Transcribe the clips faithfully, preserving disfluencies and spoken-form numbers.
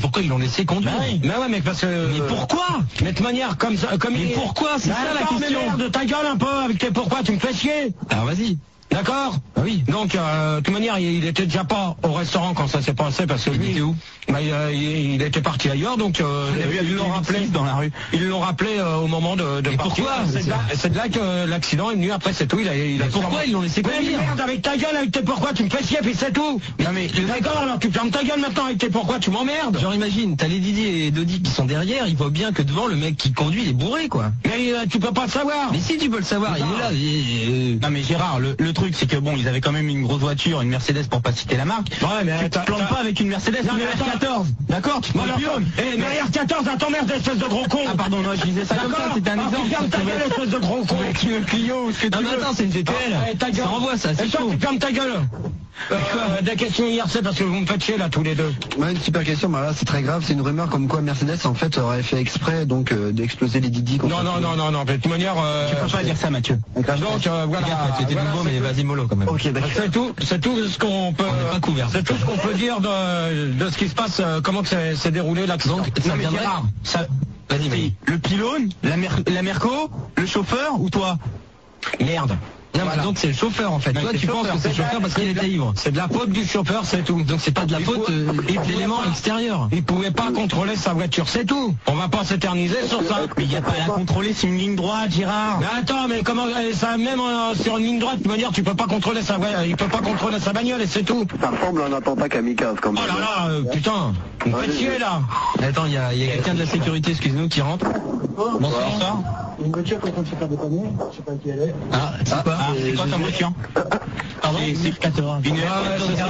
Pourquoi ils l'ont laissé conduire? Bah oui. Mais ouais, mais parce que... Mais pourquoi? Mais de manière comme ça... Comme mais il... pourquoi? C'est bah, ça attends, la question. Mais merde, ta gueule un peu avec tes pourquoi, tu me fais chier. Alors vas-y. D'accord? Ah oui. Donc, euh, de toute manière, il, il était déjà pas au restaurant quand ça s'est passé parce que il lui, était où? Bah, il, il, il était parti ailleurs, donc euh, ils l'ont rappelé dans la rue. Ils l'ont rappelé euh, au moment de, de Et partir. pourquoi? C'est de là, c'est de là que l'accident est venu. Après, c'est tout. Il a, il a mais pourquoi ils l'ont laissé mais conduire? merde, avec ta gueule, avec tes pourquoi, tu me fais chier, puis c'est tout. Non mais d'accord, alors tu fermes ta gueule maintenant avec tes pourquoi, tu m'emmerdes. Genre imagine, t'as les Didier et Dodi qui sont derrière, ils voient bien que devant le mec qui conduit il est bourré quoi. Mais euh, tu peux pas le savoir. Mais si tu peux le savoir, il est là. Et, euh... Non mais Gérard, le, le truc c'est que bon, ils avaient quand même une grosse voiture, une Mercedes pour pas citer la marque. Ouais, mais tu te plantes pas avec une Mercedes, non, une mais R quatorze. D'accord, tu te voilà, eh, mais R quatorze, attends merde, espèce de gros con. Ah pardon, non, je disais ça comme ça, c'était un ah, exemple. Tu fermes ta gueule, espèce de gros con. Avec une Clio ou ce que tu non, mais veux. attends, c'est une G T L. Ah, ta gueule. Ça envoie ça, c'est Et toi, chaud. tu fermes ta gueule. Euh, des questions hier, c'est parce que vous me faites chier là tous les deux. Ouais, une super question, bah là c'est très grave, c'est une rumeur comme quoi Mercedes en fait aurait fait exprès donc euh, d'exploser les Didi. Non, non, non, non, non, de toute manière... Euh, tu peux pas dire ça Mathieu. Donc euh, voilà, C'était voilà, nouveau mais vas-y mollo quand même. Ok, d'accord. c'est tout, c'est tout ce qu'on peut... On n'est pas couvert. C'est tout ce qu'on peut dire de, de ce qui se passe, euh, comment que c'est s'est déroulé l'accident. Donc ça Non, mais viendrait... Gérard, Ça... Vas-y vas-y. Le pylône, la, mer... la Merco, le chauffeur ou toi? merde. Non, Voilà. mais donc c'est le chauffeur en fait. Mais Toi c'est tu penses chauffeur, que c'est le c'est chauffeur de- parce qu'il c'est de était la- ivre. C'est de la faute du chauffeur, c'est tout. Donc c'est pas de la Il faute faut- euh, il pouvait d'éléments pas- extérieurs. Il pouvait pas contrôler sa voiture, c'est tout. On va pas s'éterniser sur ça. Mais il n'y a pas à la contrôler, c'est une ligne droite, Gérard. Mais attends, mais comment euh, ça même euh, sur une ligne droite, tu veux dire, tu peux pas contrôler sa voiture, il peut pas contrôler sa bagnole et c'est tout. Ça ressemble à un attentat kamikaze comme Oh ça. là là, euh, putain, vous me faites chier là. Attends, il y a, il y a quelqu'un de la sécurité, excuse-nous, qui rentre. Bonsoir. Une voiture qui est en train de se faire dépanner, je sais pas qui elle est. Ah, c'est quoi? Ah, c'est quoi comme voiture? Pardon? C'est quatorze. Une Ah, ouais, c'est ça.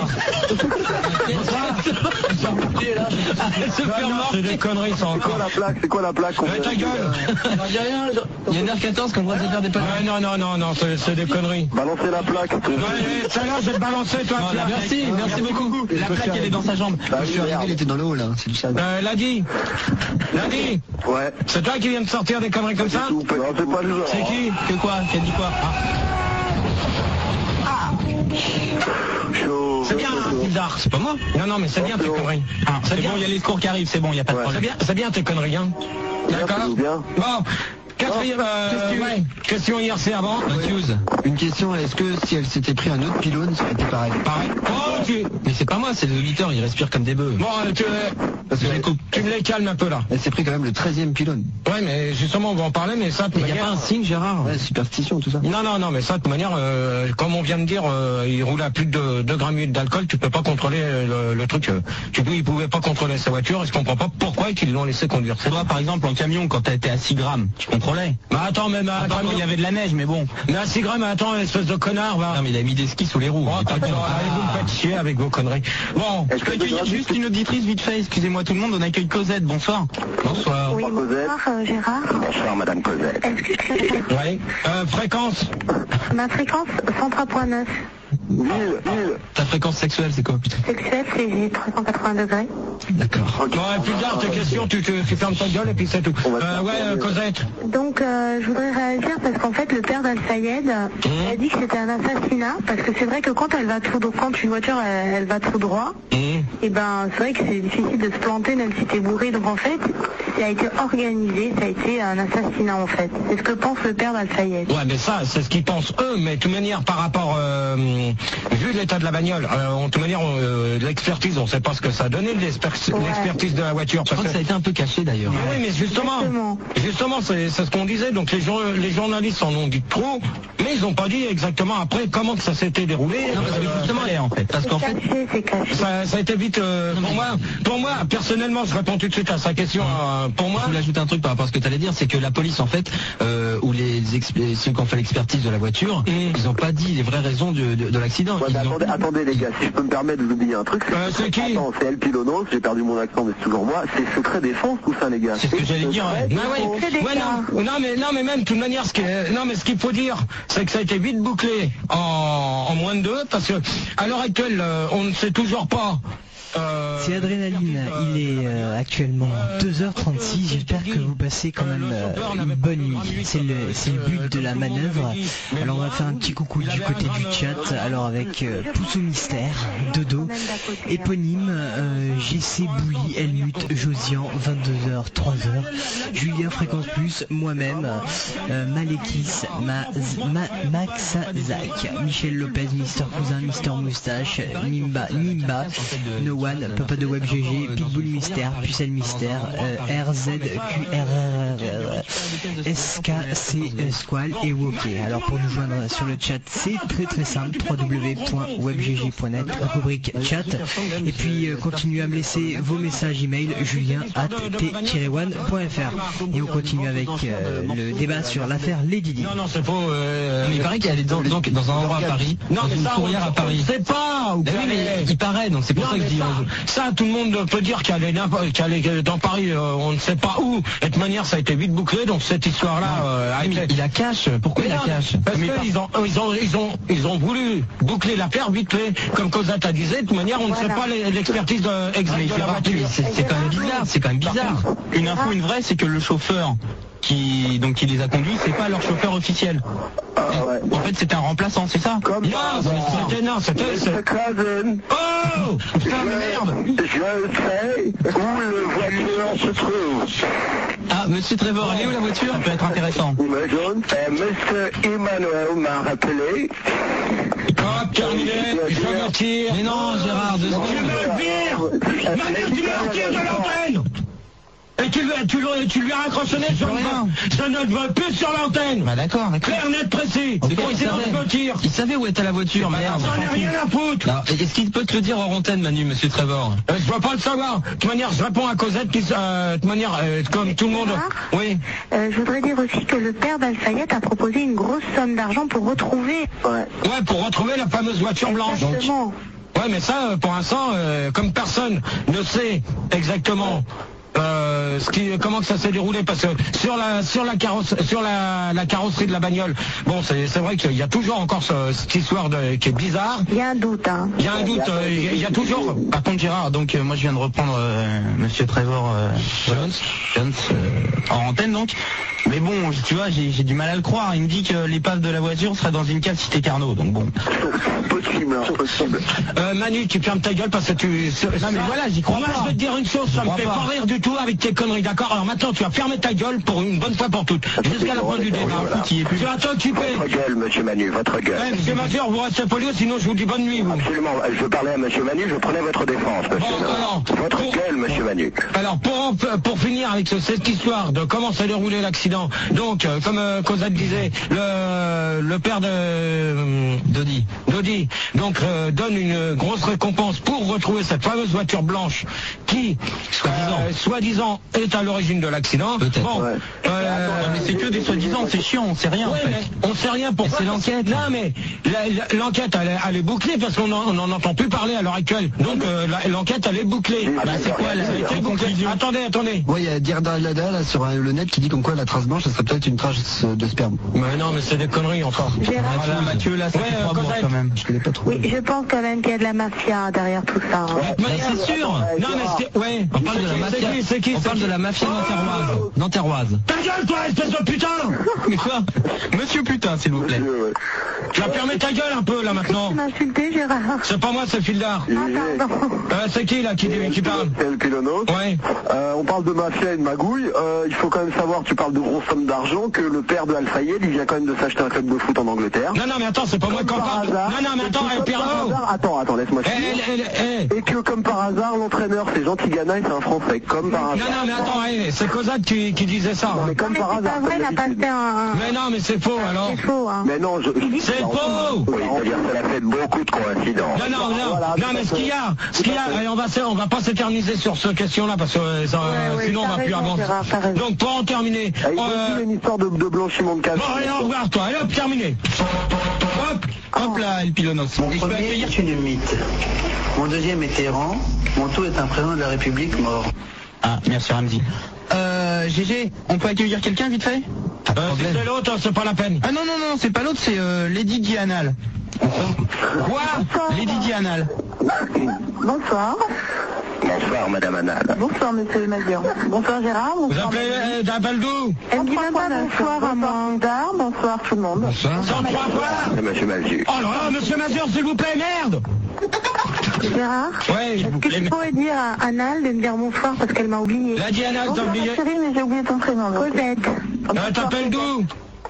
Se faire Non, c'est des conneries, ça C'est quoi encore. la plaque? C'est quoi la plaque qu'on Mais ta veut- gueule. Il y a une R quatorze qu'on doit se faire des panneaux. Ouais, non, non, non, non, c'est c'est des conneries. Balancez la plaque. Ouais, ouais, celle-là, je vais te balancer, toi. tu vois. Merci, merci beaucoup. La plaque elle est dans sa jambe. Bah Je oui, suis arrivé, il merde. était dans le haut là, c'est du sale. Euh, Ladi, Ladi, Ouais. c'est toi qui viens de sortir des conneries comme ça? Tout, non, c'est pas le genre. C'est qui? Que quoi? Qu'elle dit quoi? Chaud. C'est bien, Tildar. C'est pas moi. Non, non, mais c'est bien tes conneries. Ah, C'est c'est bien. bon, il y a les secours qui arrivent, c'est bon, il n'y a pas de Ouais. C'est problème. bien, c'est bien tes conneries, hein. D'accord. Bien, bien. Bon, quatrième, euh, ouais, question I R C avant. Matthews. Une question, est-ce que si elle s'était pris un autre pylône, ça aurait été pareil? Pareil. Oh, tu... Mais c'est pas moi, c'est les auditeurs, ils respirent comme des bœufs. Bon, euh, tu, Parce que tu, tu me les calmes un peu là. elle s'est pris quand même le treizième pylône. Ouais, mais justement, on va en parler, mais ça, de toute Il n'y a manière... pas un signe, Gérard? Ouais, superstition, tout ça. Non, non, non, mais ça, de toute manière, euh, comme on vient de dire, euh, il roule à plus de deux grammes d'alcool, tu peux pas contrôler euh, le, le truc. euh, tu peux, il pouvait pas contrôler sa voiture, et je comprends pas pourquoi ils l'ont laissé conduire. C'est Toi, par exemple, en camion, quand t'as été à six grammes, tu contrôlais? Bah attends, même à, À part quand il y avait de la neige, mais bon. mais à six grammes, attends, espèce de connard, va. Non mais il a mis des skis sous les roues. Bon, il est pas attends, con. allez, vous me faites chier avec vos conneries. Bon, Est-ce Je peux que accueillir tu juste une auditrice vite fait, excusez-moi tout le monde, on accueille Cosette, bonsoir. Bonsoir. Oui, Cosette. bonsoir euh, Gérard. Bonsoir, Madame Cosette. Est-ce que je ouais. Euh, fréquence. ma fréquence cent trois point neuf Mille, mille. Ta fréquence sexuelle c'est quoi putain? sexuelle, c'est trois cent quatre-vingts degrés. D'accord. Bon, et plus tard, tes questions, tu, tu, tu fermes ta gueule et puis c'est tout. On va Euh, se ouais, faire euh, tourner. Cosette. Donc euh, je voudrais réagir parce qu'en fait le père d'Al-Fayed a dit que c'était un assassinat parce que c'est vrai que quand elle va tout droit, quand une voiture elle, elle va tout droit, Mmh. et ben c'est vrai que c'est difficile de se planter même si t'es bourré. Donc en fait ça a été organisé, ça a été un assassinat en fait. C'est ce que pense le père d'Al-Fayed. Ouais, mais ça, c'est ce qu'ils pensent eux, mais de toute manière, par rapport, euh, vu l'état de la bagnole, euh, en toute manière, on, euh, l'expertise, on sait pas ce que ça a donné, l'exper- Ouais. l'expertise de la voiture. Je parce crois que ça a été un peu caché d'ailleurs. Mais oui, mais justement, Exactement. justement, c'est c'est ce qu'on disait. Donc les, jour- les journalistes en ont dit trop, mais ils n'ont pas dit exactement après comment que ça s'était déroulé. Non parce que Euh, justement, en fait, parce C'est qu'en fait, caché, c'est caché. ça, ça a été vite. euh, pour moi, pour moi, personnellement, je réponds tout de suite à sa question. euh, pour moi, je voulais ajouter un truc par rapport à ce que tu allais dire, c'est que la police en fait, euh, ou les exp- ceux qui ont fait l'expertise de la voiture, Mm. ils n'ont pas dit les vraies raisons de, de, de l'accident. Ouais, Ils mais ont- attendez, attendez les gars, si je peux me permettre de vous dire un truc, Euh, c'est qui Attends, c'est El Pilonos, j'ai perdu mon accent mais c'est toujours moi, c'est secret défense tout ça les gars. C'est ce que j'allais dire, ouais. non, ouais, C'est des ouais, non, non, mais non, mais même de toute manière, ce qui est- non, mais ce qu'il faut dire, c'est que ça a été vite bouclé en, en moins de deux, parce que à l'heure actuelle, euh, on ne sait toujours pas Euh, C'est Adrénaline, il est euh, actuellement deux heures trente-six, j'espère que vous passez quand même euh, une bonne nuit, c'est le, c'est le but de la manœuvre. Alors on va faire un petit coucou du côté du chat, alors avec euh, Pouce au Mystère, Dodo, Éponyme, euh, G C Bouli, Helmut, Josian, vingt-deux heures, trois heures, Julien Fréquence Plus, moi-même, euh, Malekis, Ma, Ma, Max Zach, Michel Lopez, Mister Cousin, Mister Moustache, Nimba, Nimba, No One, Papa de Web G G, Pitbull Mystère, Pucelle Mystère, euh, R Z Q R R R, S K C Squall et Woké. Alors pour nous joindre sur le chat, c'est très très simple, w w w point webgg point net, rubrique chat, et puis euh, continuez à me laisser vos messages email, julien arobase t tiret one point f r, et on continue avec euh, le débat sur l'affaire Lady Di. Non, non, c'est faux. Euh, Mais il paraît qu'elle est dans, dans, dans un endroit à Paris, non, dans mais une ça, fourrière on- à Paris. on sait pas où Ben oui, elle mais est. il paraît, donc c'est pour Non, ça que je mais dis. ça, ça, tout le monde peut dire qu'elle est, n'importe- qu'elle est dans Paris, euh, on ne sait pas où. Et de toute manière, ça a été vite bouclé, donc cette histoire-là euh, a Mais été... il la cache, pourquoi il la Non, cache? Parce Mais qu'ils ont, ils ont, ils ont, ils ont voulu boucler l'affaire vite fait, comme Cosette disait. De toute manière, on ne sait Voilà. pas les- l'expertise de- Mais exacte il de fait la partie, voiture. c'est c'est quand même bizarre, c'est quand même bizarre. Une info, une vraie, c'est que le chauffeur qui donc qui les a conduits, c'est pas leur chauffeur officiel. Ah ouais. En fait, c'était un remplaçant, c'est ça? Comme Non, par c'était, hasard. c'était- non, c'était, Mister c'est- Cousin, oh, putain de merde. je sais où le voiture se trouve. Ah, Monsieur Trevor, elle est où la voiture? Ça peut être intéressant. Imagine, euh, Mister Emmanuel m'a rappelé. Hop, terminé, je me tire. Mais non, Gérard, deux Tu secondes. me vires. Manu, tu me retires de l'antenne. Et tu, lui- tu, lui- tu lui as raccrochonné sur le rien. Je ne veux plus sur l'antenne. Bah d'accord, d'accord. Clair, net, précis. C'est bon, il Sinon, savait. je me tire. Il savait où était la voiture, merde. J'en ai rien à foutre. Non, est-ce qu'il peut te le dire en antenne, Manu, Monsieur Trevor? Euh, je dois pas le savoir. De toute manière, je réponds à Cosette qui, euh, de toute manière, euh, comme tout le monde. Oui. Euh, je voudrais dire aussi que le père d'Al-Fayed a proposé une grosse somme d'argent pour retrouver. Ouais. Ouais, pour retrouver la fameuse voiture blanche. Exactement. Ouais, mais ça, euh, pour l'instant, euh, comme personne ne sait exactement euh, ce qui, comment que ça s'est déroulé, parce que sur la sur la carrosse, sur la, la carrosserie de la bagnole, bon, c'est c'est vrai qu'il y a toujours encore ce- cette histoire de, qui est bizarre. Il y a un doute, hein. Il y a un doute, euh, il y a- il y a toujours. Par contre, Gérard, donc euh, moi je viens de reprendre euh, Monsieur Trevor euh, Jones, Jones euh, en antenne donc. Mais bon, tu vois, j'ai j'ai du mal à le croire. Il me dit que l'épave de la voiture sera dans une cave cité Carnot, donc bon. Possible, hein, possible. Euh, Manu, tu fermes ta gueule parce que tu... Non mais voilà, j'y crois Moi, pas. je vais te dire une chose, ça me crois fait pas. pas rire du tout avec tes conneries, d'accord? Alors maintenant, tu vas fermer ta gueule pour une bonne fois pour toutes, jusqu'à la fin du débat. Voilà. Tu vas t'occuper. Votre gueule, monsieur Manu, votre gueule. Ouais, monsieur Major, vous restez poli, sinon je vous dis bonne nuit, vous. Absolument. Je parlais à monsieur Manu, je prenais votre défense, monsieur. Bon, alors, Votre pour- gueule, monsieur Manu. Alors, pour, en- pour finir avec ce- cette histoire de comment s'est déroulé l'accident, donc, euh, comme euh, Cosette disait, le, le père de euh, Dodi. Dodi, donc, euh, donne une grosse récompense pour retrouver cette fameuse voiture blanche qui, Soi-disant. euh, soi-disant, est à l'origine de l'accident. Peut-être. Bon, Ouais. euh, Non, mais c'est que des soi-disant, c'est chiant, on sait rien en Ouais, fait. mais on sait rien pourquoi. Et c'est l'enquête. Non, mais la- la- l'enquête, elle, est- elle est bouclée parce qu'on en- on n'en entend plus parler à l'heure actuelle. Donc, euh, la- l'enquête, elle est bouclée. Ah, bah, c'est quoi, Elle a la- été la bouclée. Attendez, attendez. Ouais, il y a Dirda Lada là sur euh, le net qui dit comme quoi la trace blanche, ça serait peut-être une trace de sperme. Mais non, mais c'est des conneries encore. Gérard. Voilà, Mathieu, là, ça Ouais, fait euh, trois bourses Cosette. quand même. Je connais pas trop. Oui, je pense quand même qu'il y a de la mafia derrière tout ça. hein. Mais Bah, c'est sûr. Non, mais c'est... Ouais. On parle de la mafia. C'est qui, c'est qui, On c'est parle qui de la mafia nanterroise. Nanterroise. Ta gueule, toi, espèce de putain! Mais quoi? Monsieur putain, s'il vous plaît. Monsieur, ouais. Tu vas fermer ta gueule un peu, là, maintenant. Tu m'as insulté, Gérard. C'est pas moi, c'est Fildar. Ah, pardon. Euh, c'est qui, là, qui, qui parle? El Pilono. Ouais. Euh, on parle de mafia et de magouille. Euh, il faut quand même savoir, tu parles de grosses sommes d'argent, que le père de Al-Fayed, il vient quand même de s'acheter un club de foot en Angleterre. Non, non, mais attends, c'est pas moi qui en Par parle. hasard. Non, non, mais attends, Et que eh, comme Pierrot. par hasard- Attends, attends, laisse-moi Eh, finir. eh, eh, eh. Et que comme par hasard, l'entraîneur, c'est Jean Tigana et c'est un Français. Comme par hasard. Non, non, mais attends, eh, c'est Cosette qui, qui disait ça. Non, mais Non, comme mais par c'est hasard. pas vrai, comme il n'a pas d'habitude. fait un... Mais non, mais c'est faux, alors. C'est faux, hein. Mais non, je... C'est faux. Oui, c'est-à-dire que ça a fait beaucoup de coïncidences. Non, non, non, Voilà, non, tout mais à ce qu'il y fait. a, ce qu'il y a, allez, on va, se- on va pas s'éterniser sur cette question-là parce que euh, ça, euh, Ouais, ouais, sinon on t'as va plus raison, avancer. Gérard, t'as raison. Donc pour en terminer, Ah, il faut euh, aussi une histoire de, de blanchiment de cash. bon, allez, au revoir, toi, allez, hop, terminé. Hop, Hop là, El Pilonos. Mon premier est une mythe. Mon deuxième est errant. Mon tout est un président de la République mort. Ah, merci Ramzi. Euh, G G, on peut accueillir quelqu'un vite fait? Pas de euh, si problème. c'est l'autre, c'est pas la peine. Ah non, non, non, c'est pas l'autre, c'est euh, Lady Dianal. Quoi? Lady Dianal. Bonsoir. Bonsoir, Madame Anal. Bonsoir, monsieur Mazur. Bonsoir, Gérard. Vous Bonsoir. appelez d'appel d'où? Elle me dit même pas bonsoir à moi. Bonsoir, tout le monde. cent trois quoi? C'est Monsieur Mazur. Oh là là, monsieur Mazur, s'il vous plaît, merde! Gérard, Ouais, s'il vous est-ce que plaît. je pourrais dire à Anal de me dire bonsoir parce qu'elle m'a oublié? La Diana, t'as Bonsoir, oublié. Cyril, mais j'ai oublié ton prénom. Cosette. Euh, T'appelles d'où?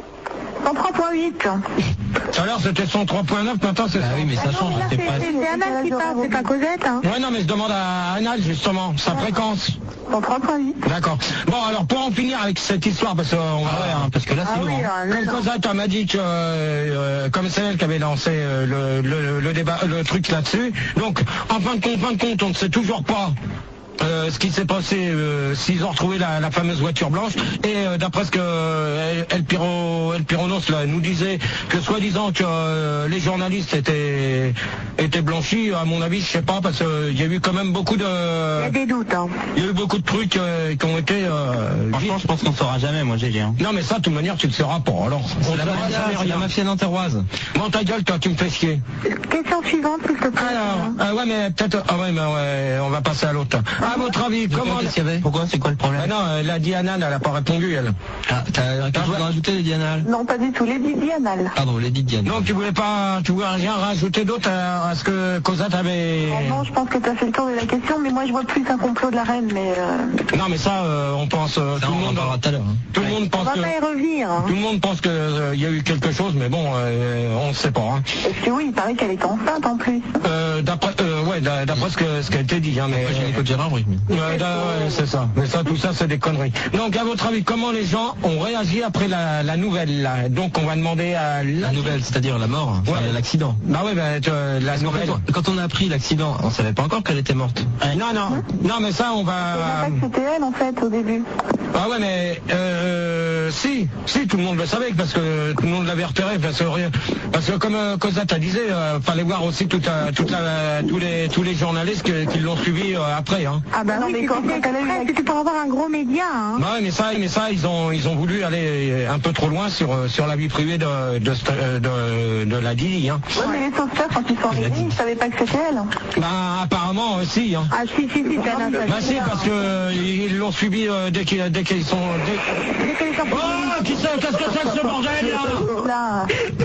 cent trois point huit. Tout à l'heure c'était cent trois point neuf, maintenant c'est ça. Ah oui, mais ça change, c'est pas... C'est Anal qui parle, c'est pas Cosette. Hein. Ouais, non, mais je demande à Anal justement, sa fréquence. cent trois point huit. D'accord. Bon, alors pour en finir avec cette histoire, parce que, on va, Ah ouais, hein, parce que là c'est Ah lourd. oui, hein. alors, comme non, Cosette elle m'a dit que, euh, comme c'est elle qui avait lancé euh, le, le, le débat, le truc là-dessus, donc en fin de compte, fin de compte, on ne sait toujours pas. Euh, ce qui s'est passé, euh, s'ils ont retrouvé la, la fameuse voiture blanche, et euh, d'après ce que euh, El, Piro, El Pironos là, nous disait, que soi-disant que euh, les journalistes étaient, étaient blanchis, à mon avis, je sais pas, parce qu'il y a eu quand même beaucoup de... il y a des doutes. Hein. Il y a eu beaucoup de trucs euh, qui ont été... Euh, Franchement, je pense qu'on saura jamais, moi j'ai dit. Hein. non mais ça, de toute manière, tu le sauras pas, alors... C'est on la saura mafia, jamais c'est la rien. mafia nanterroise. Bon, ta gueule, toi, tu me fais chier. Question suivante, s'il te plaît. Alors, ah ouais, mais peut-être... Ah ouais, mais ouais, on va passer à l'autre. À votre avis, comment... Qu'est-ce qu'il y avait? Pourquoi? C'est quoi le problème? Ah non, euh, la Diana, elle a pas répondu, elle. Ah, t'as quelque chose à rajouter, les Diana? Non, pas du tout. Les Didi Anal. Pardon, Lady Diana. Donc tu voulais pas, tu voulais rien rajouter d'autre à, à ce que Cosette avait... Non, je pense que tu as fait le tour de la question, mais moi je vois plus un complot de la reine, mais euh, Non mais ça, euh, on pense... euh, Ça, tout le on en monde, parlera tout à l'heure. hein. tout le monde on pense va que... pas y revenir. Hein. Tout le monde pense qu'il y a eu quelque chose, mais bon, euh, on ne sait pas. Hein. Parce que oui, il paraît qu'elle est enceinte en plus. Euh, d'après, euh, ouais, d'a- d'après ce que ce qui a été dit, hein, mais. Après, j'ai Nico Gérard, oui. Ouais, da- ouais, c'est ça. Mais ça, tout ça, c'est des conneries. Donc, à votre avis, comment les gens ont réagi après la, la nouvelle là? Donc, on va demander à la, La nouvelle, c'est-à-dire la mort, enfin, Ouais. l'accident. Bah ouais, bah, tu- la Parce qu'en nouvelle. fait, quand on a appris l'accident, on savait pas encore qu'elle était morte. Non, non, non, mais ça, on Je va. savais pas que c'était elle en fait au début. Ah ouais, mais euh, si, si, tout le monde le savait parce que tout le monde l'avait repéré. Parce que, parce que comme euh, Cosette a disait, euh, fallait voir aussi toute la, toute la, tous les tous les journalistes que- qui l'ont suivi euh, après. Hein. Ah bah non, mais quand elle a eu la... c'était pour avoir un gros média. Hein. Bah ouais, mais ça, mais ça, ils ont ils ont voulu aller un peu trop loin sur euh, sur la vie privée de de de, de, de la Didi. Hein. Ouais, mais les sauveteurs, quand ils sont arrivés, ils savaient pas que c'était elle. Bah apparemment euh, si. Hein. Ah si, si, si, c'est un Bah si, parce que euh, ils l'ont suivi euh, dès qu'ils dès qu'ils sont. Dès... Dès qu'elle est sortie Oh, qui c'est? Qu'est-ce que c'est que ce bordel là? là.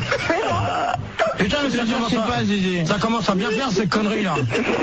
Putain, mais ça commence, à, ça commence à bien faire ces conneries là.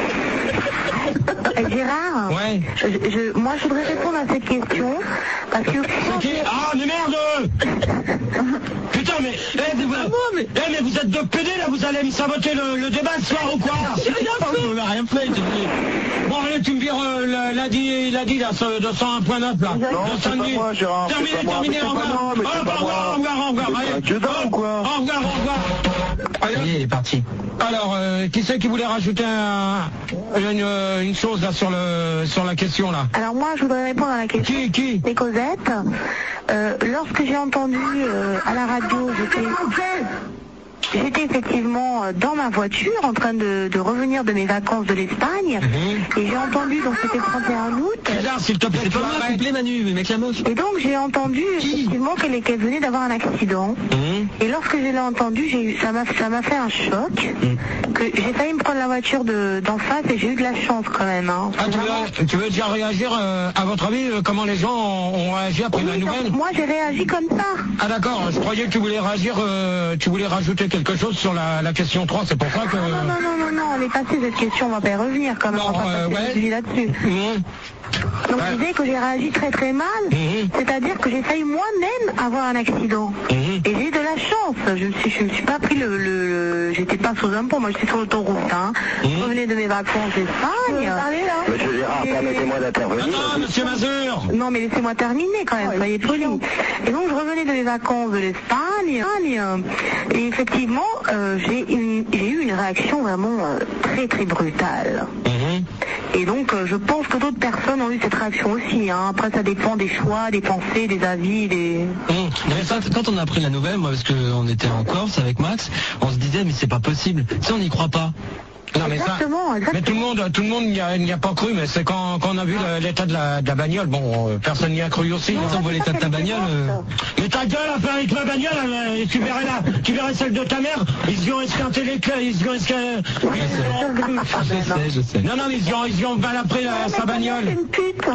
Eh, Gérard, Ouais. je, je- moi je voudrais répondre à cette question parce que C'est qui? Ah, mais merde! Putain, mais, eh, mais, vous, eh, mais vous êtes deux pédés là, vous allez me saboter le, le débat ce soir ou quoi? J'ai rien fait! On n'a rien fait, j'ai dit. Bon, allez, tu me vires euh, la- l'a dit, l'a dit là, ce deux cent un point neuf là. Non, deux c'est cent pas dix. moi, Gérard, c'est Terminé, pas moi, terminé, mais au c'est pas revoir. moi, mais Au c'est pas revoir, moi. au revoir, au revoir, Mais allez. que dalle, quoi. Au revoir, au revoir. Ça y est, il est parti. Alors, euh, qui c'est qui voulait rajouter un- une, une chose là sur le sur la question là? alors moi je voudrais répondre à la question. Qui, qui? C'est Cosette. Euh, lorsque j'ai entendu euh, à la radio, j'étais j'étais effectivement euh, dans ma voiture en train de, de revenir de mes vacances de l'Espagne Mhm. et j'ai entendu, donc c'était le trente et un août, César, s'il te plaît, C'est tu pas moi, arrêtes. s'il te plaît, Manu, mais mec la moche. et donc j'ai entendu effectivement qu'elle qu'elle venait d'avoir un accident. Mhm. Et lorsque je l'ai entendu, j'ai eu, ça m'a ça m'a fait un choc, que j'ai failli me prendre la voiture de d'en face et j'ai eu de la chance quand même. Hein. Ah, tu veux, tu veux déjà réagir, euh, à votre avis, euh, comment les gens ont, ont réagi après la Oui, nouvelle? donc, moi j'ai réagi comme ça. Ah d'accord, je croyais que tu voulais réagir, euh, tu voulais rajouter quelque chose sur la, la question trois, c'est pour ça que... Non, non, non, non, non, on est passé cette question, on va pas y revenir quand même, Non, on va pas euh, passer ouais. notre vie là-dessus. Mhm. Donc Ouais. je disais que j'ai réagi très très mal, Mhm. c'est-à-dire que j'ai failli moi-même avoir un accident. Mhm. Et j'ai eu de la chance, je me suis, je me suis pas pris le... le, le- j'étais pas sous un pont, moi j'étais sur l'autoroute. Hein. Mhm. Je revenais de mes vacances d'Espagne. Monsieur Gérard, Et- permettez-moi d'intervenir. Attends, monsieur Mazur. Non mais laissez-moi terminer quand même, soyez poli. Et donc je revenais de mes vacances de l'Espagne, et effectivement euh, j'ai une- j'ai eu une réaction vraiment euh, très très brutale. Mhm. Et donc euh, je pense que d'autres personnes ont eu cette réaction aussi. Hein. Après ça dépend des choix, des pensées, des avis, des... Mhm. Mais ça, quand on a appris la nouvelle, moi, parce qu'on était en Corse avec Max, on se disait, mais c'est pas possible. Tu sais, on n'y croit pas. Non mais exactement, ça, exactement. mais tout le monde, tout le monde n'y a, n'y a pas cru, mais c'est quand, quand on a vu le, l'état de la, de la bagnole, bon, euh, personne n'y a cru aussi. Non, Quand on voit l'état de ta bagnole. Euh... Mais ta gueule, à faire avec ma bagnole, euh, tu verrais là, tu verrais celle de ta mère, ils y ont esquinté les clés, ils y ont esquinté. Oui, je sais, je sais. Non, non, mais ils y ont, ils y ont mal après la, sa bagnole. C'est une pute.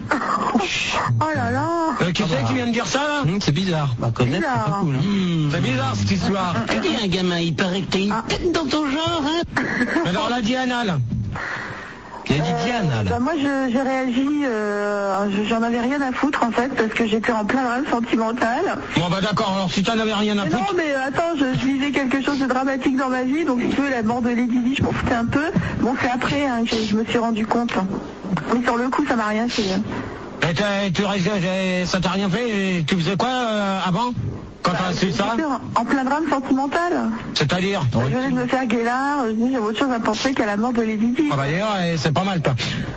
Oh là là. Euh, qui c'est qui vient de dire ça là? Mmh, c'est bizarre. Bah, connaître, c'est pas cool. Hein. Mmh, c'est bizarre cette histoire. Tu dis un gamin, il paraît que t'as une tête dans ton genre, hein? Alors la Diana là. Il a dit Diane là. Bah moi je- j'ai réagi, euh, je- j'en avais rien à foutre en fait parce que j'étais en plein drame sentimental. Bon bah d'accord, alors si t'en avais rien à Mais foutre. non mais euh, attends, je, je vivais quelque chose de dramatique dans ma vie, donc si tu veux la mort de Lady Di, je m'en foutais un peu. Bon c'est après hein, que je me suis rendu compte. Mais sur le coup ça m'a rien fait. Et t'as- tu restais, ça t'a rien fait, et tu faisais quoi euh, avant? Quand t'as su ça? J'étais en, en plein drame sentimental. C'est-à-dire? Je venais de me faire guélard, je dis j'avais autre chose à penser qu'à la mort de Lady Di. Ah bah d'ailleurs, eh, c'est pas mal toi.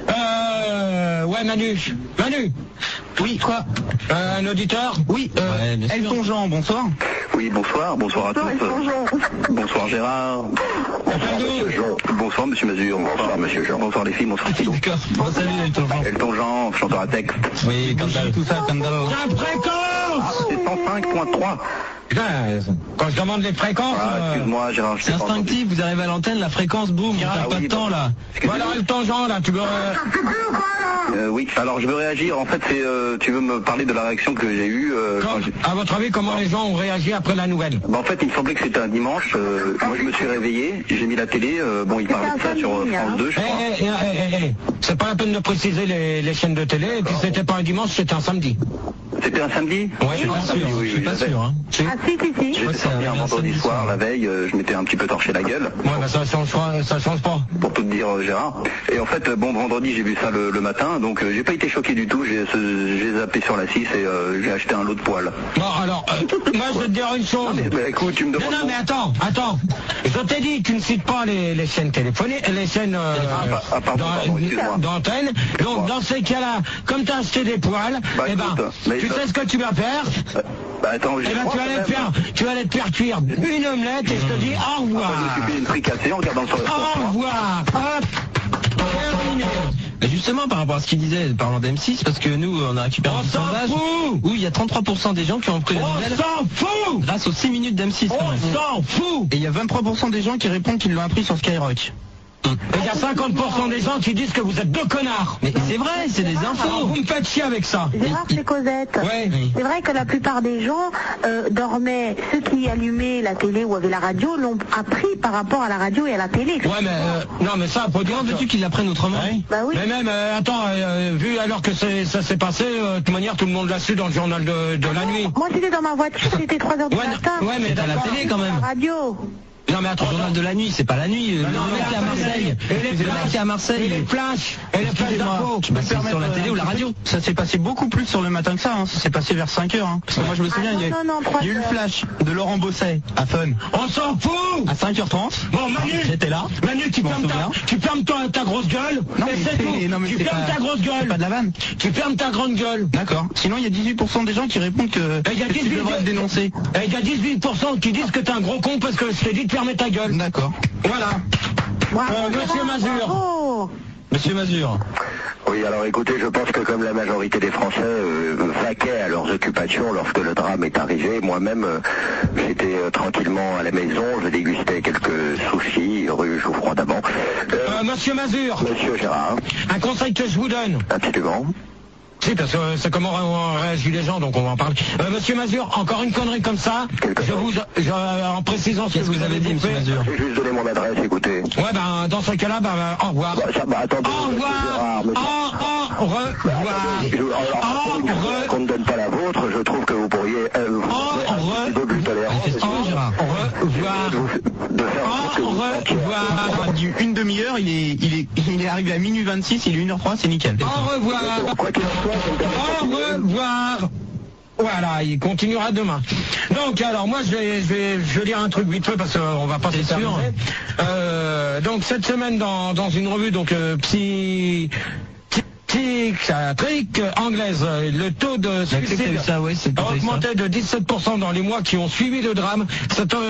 Euh, ouais Manu. Manu. Oui, quoi? Euh, un auditeur? Oui, euh, Ouais, bien sûr. Elton Jean, bonsoir. Oui, bonsoir, bonsoir à Bonsoir, tous. Elton Jean. Bonsoir Gérard. Bonsoir Monsieur Jean. Bonsoir Monsieur Mazur. Bonsoir Monsieur Jean. Bonsoir les filles, bonsoir Philo. D'accord. Bon, salut Elton Jean. Elton Jean, chanteur à texte. Oui, comme tout ça, comme d'abord. La fréquence! C'est cent cinq point trois. Putain, quand je demande les fréquences... Ah, euh, excuse-moi Gérard, je C'est t'ai pas entendu. instinctif, vous arrivez à l'antenne, la fréquence, boum, Ah t'as pas oui, de temps bah, là. excusez-moi. Voilà le tangent là, tu veux... euh, Euh, oui, alors je veux réagir. En fait, c'est euh, tu veux me parler de la réaction que j'ai eue. Euh, quand- quand j'ai- à votre avis, comment les gens ont réagi après la nouvelle? Bah, en fait, il me semblait que c'était un dimanche. euh, moi, je me suis réveillé, j'ai mis la télé. euh, bon, il parlait de ça sur euh, France deux, je Eh, crois. eh, eh, eh, eh, c'est pas la peine de préciser les, les chaînes de télé, et puis c'était pas un dimanche, c'était un samedi. C'était un samedi. Ouais, Je suis pas sûr, oui, oui, je suis oui, pas je sais. sûr. Hein. Si. Ah si si si. J'étais Ouais, c'est sorti un un vendredi samedi soir, soir. la veille, euh, je m'étais un petit peu torché la gueule. Ouais, bah ça change, pas- ça change pas. Pour tout te dire, euh, Gérard. Et en fait, euh, bon, vendredi, j'ai vu ça le, le matin, donc euh, j'ai pas été choqué du tout. J'ai ce- j'ai zappé sur la six et euh, j'ai acheté un lot de poils. Bon, alors, euh, moi je vais te dire une chose. Mais, mais écoute, tu me Non, demandes. non, mais attends, attends. Je t'ai dit, tu ne cites pas les, les chaînes téléphoniques, les chaînes euh, Ah, ah, pardon, pardon, excuse-moi. d'antenne. Donc, dans ces cas-là, comme tu as acheté des poils, Bah, eh ben, écoute, mais tu je- sais ce que tu vas faire? Euh, Bah attends, j'ai Eh ben, droit, tu vas quand aller te même. faire, tu vas aller te faire cuire une omelette et je te dis au revoir. Ah, bah, je me suis fait une fricassée en regardant sur le Au revoir. Hop. Terminé. Mais justement, par rapport à ce qu'il disait, parlant d'M six, parce que nous, on a récupéré On un s'en sondage fout. où il y a trente-trois pour cent des gens qui ont pris la On nouvelle s'en fout. grâce aux six minutes d'M six. quand On même. s'en fout. Et il y a vingt-trois pour cent des gens qui répondent qu'ils l'ont appris sur Skyrock. Et il y a cinquante pour cent des gens qui disent que vous êtes deux connards. Mais c'est vrai, c'est des Alors infos. vous me faites chier avec ça. Gérard, c'est Cosette. Ouais. C'est vrai que la plupart des gens euh, dormaient, ceux qui allumaient la télé ou avaient la radio l'ont appris par rapport à la radio et à la télé. Ouais, mais euh, non, mais ça, faut dire. Comment veux-tu qu'ils l'apprennent autrement? Bah oui. Mais même, euh, attends, euh, vu alors que c'est- ça s'est passé, euh, de toute manière, tout le monde l'a su dans le journal de, de la nuit. Moi j'étais dans ma voiture, c'était trois heures du Ouais, matin. ouais, mais C'est à la d'accord. télé quand même. La radio. Non, mais attends, Le journal de la nuit, c'est pas la nuit. Le non, mais mec qui est à attends, Marseille. et les Le mec qui est à Et Marseille. les flashs, et les flashs Excusez-moi, d'infos. je me Bah, c'est permets sur la de- télé ou la radio. Ça s'est passé beaucoup plus sur le matin que ça, hein. Ça s'est passé vers cinq heures. Hein. Parce que moi je me souviens, Ah, il y a, non, non, non, trois il y a eu le heures. flash de Laurent Bosset à Fun On s'en fout. à cinq heures trente. Bon, Manu, J'étais là. Manu, tu Je m'en fermes, ta, souviens. tu fermes ta, ta grosse gueule, Non, et mais c'est c'est- tout. non, mais tu c'est fermes pas- ta grosse C'est gueule. pas de la vanne. Tu fermes ta grande gueule. D'accord. Sinon, il y a dix-huit pour cent des gens qui répondent que, Et il y a que tu dix-huit devrais te dénoncer. Et il y a dix-huit pour cent qui disent que t'es un gros con parce que je t'ai dit de fermer ta gueule. D'accord. Voilà. Bravo, Euh, Monsieur Gérard, Mazur. bravo. Monsieur Mazur. Oui, alors écoutez, je pense que comme la majorité des Français euh, vaquaient à leurs occupations lorsque le drame est arrivé, moi-même, euh, j'étais euh, tranquillement à la maison, je dégustais quelques sushis, rue Jouffroy d'Amont. Euh, Euh, Monsieur Mazur, Monsieur Gérard, un conseil que je vous donne. absolument. Si, parce que c'est comment on réagit les gens, donc on va en parler. Euh, Monsieur Mazur, encore une connerie comme ça, je vous, je, en précisant ce que Qu'est-ce que vous vous avez dit, bouffé. Monsieur Mazur? J'ai juste donné mon adresse, écoutez. Ouais, ben, dans ce cas-là, ben, ben, au revoir. Bah, ça, bah, attendez, Au monsieur revoir. Gérard, monsieur- Au, au revoir. Je- alors, Au re- qu'on ne donne pas la vôtre, je trouve que vous pourriez euh, vous Au re- de but tolérance Manifestement, Gérard. Au revoir. de faire en sorte que Au vous revoir. Du une demi-heure, il est, il est, il est arrivé à minuit vingt-six, il est une heure trois, c'est nickel. Au revoir. Quoi qu'il en soit, je me permets de Au continuer. revoir. Voilà, il continuera demain. Donc alors moi je vais, je vais, je vais dire un truc vite fait parce qu'on va pas C'est s'éterniser. sûr. Euh, donc cette semaine dans, dans une revue donc euh, psy psychiatrique anglaise, euh, le taux de J'ai cru que t'as suicide eu ça, ouais, c'est a peut-être ça. augmenté de dix-sept pour cent dans les mois qui ont suivi le drame. C'est, euh,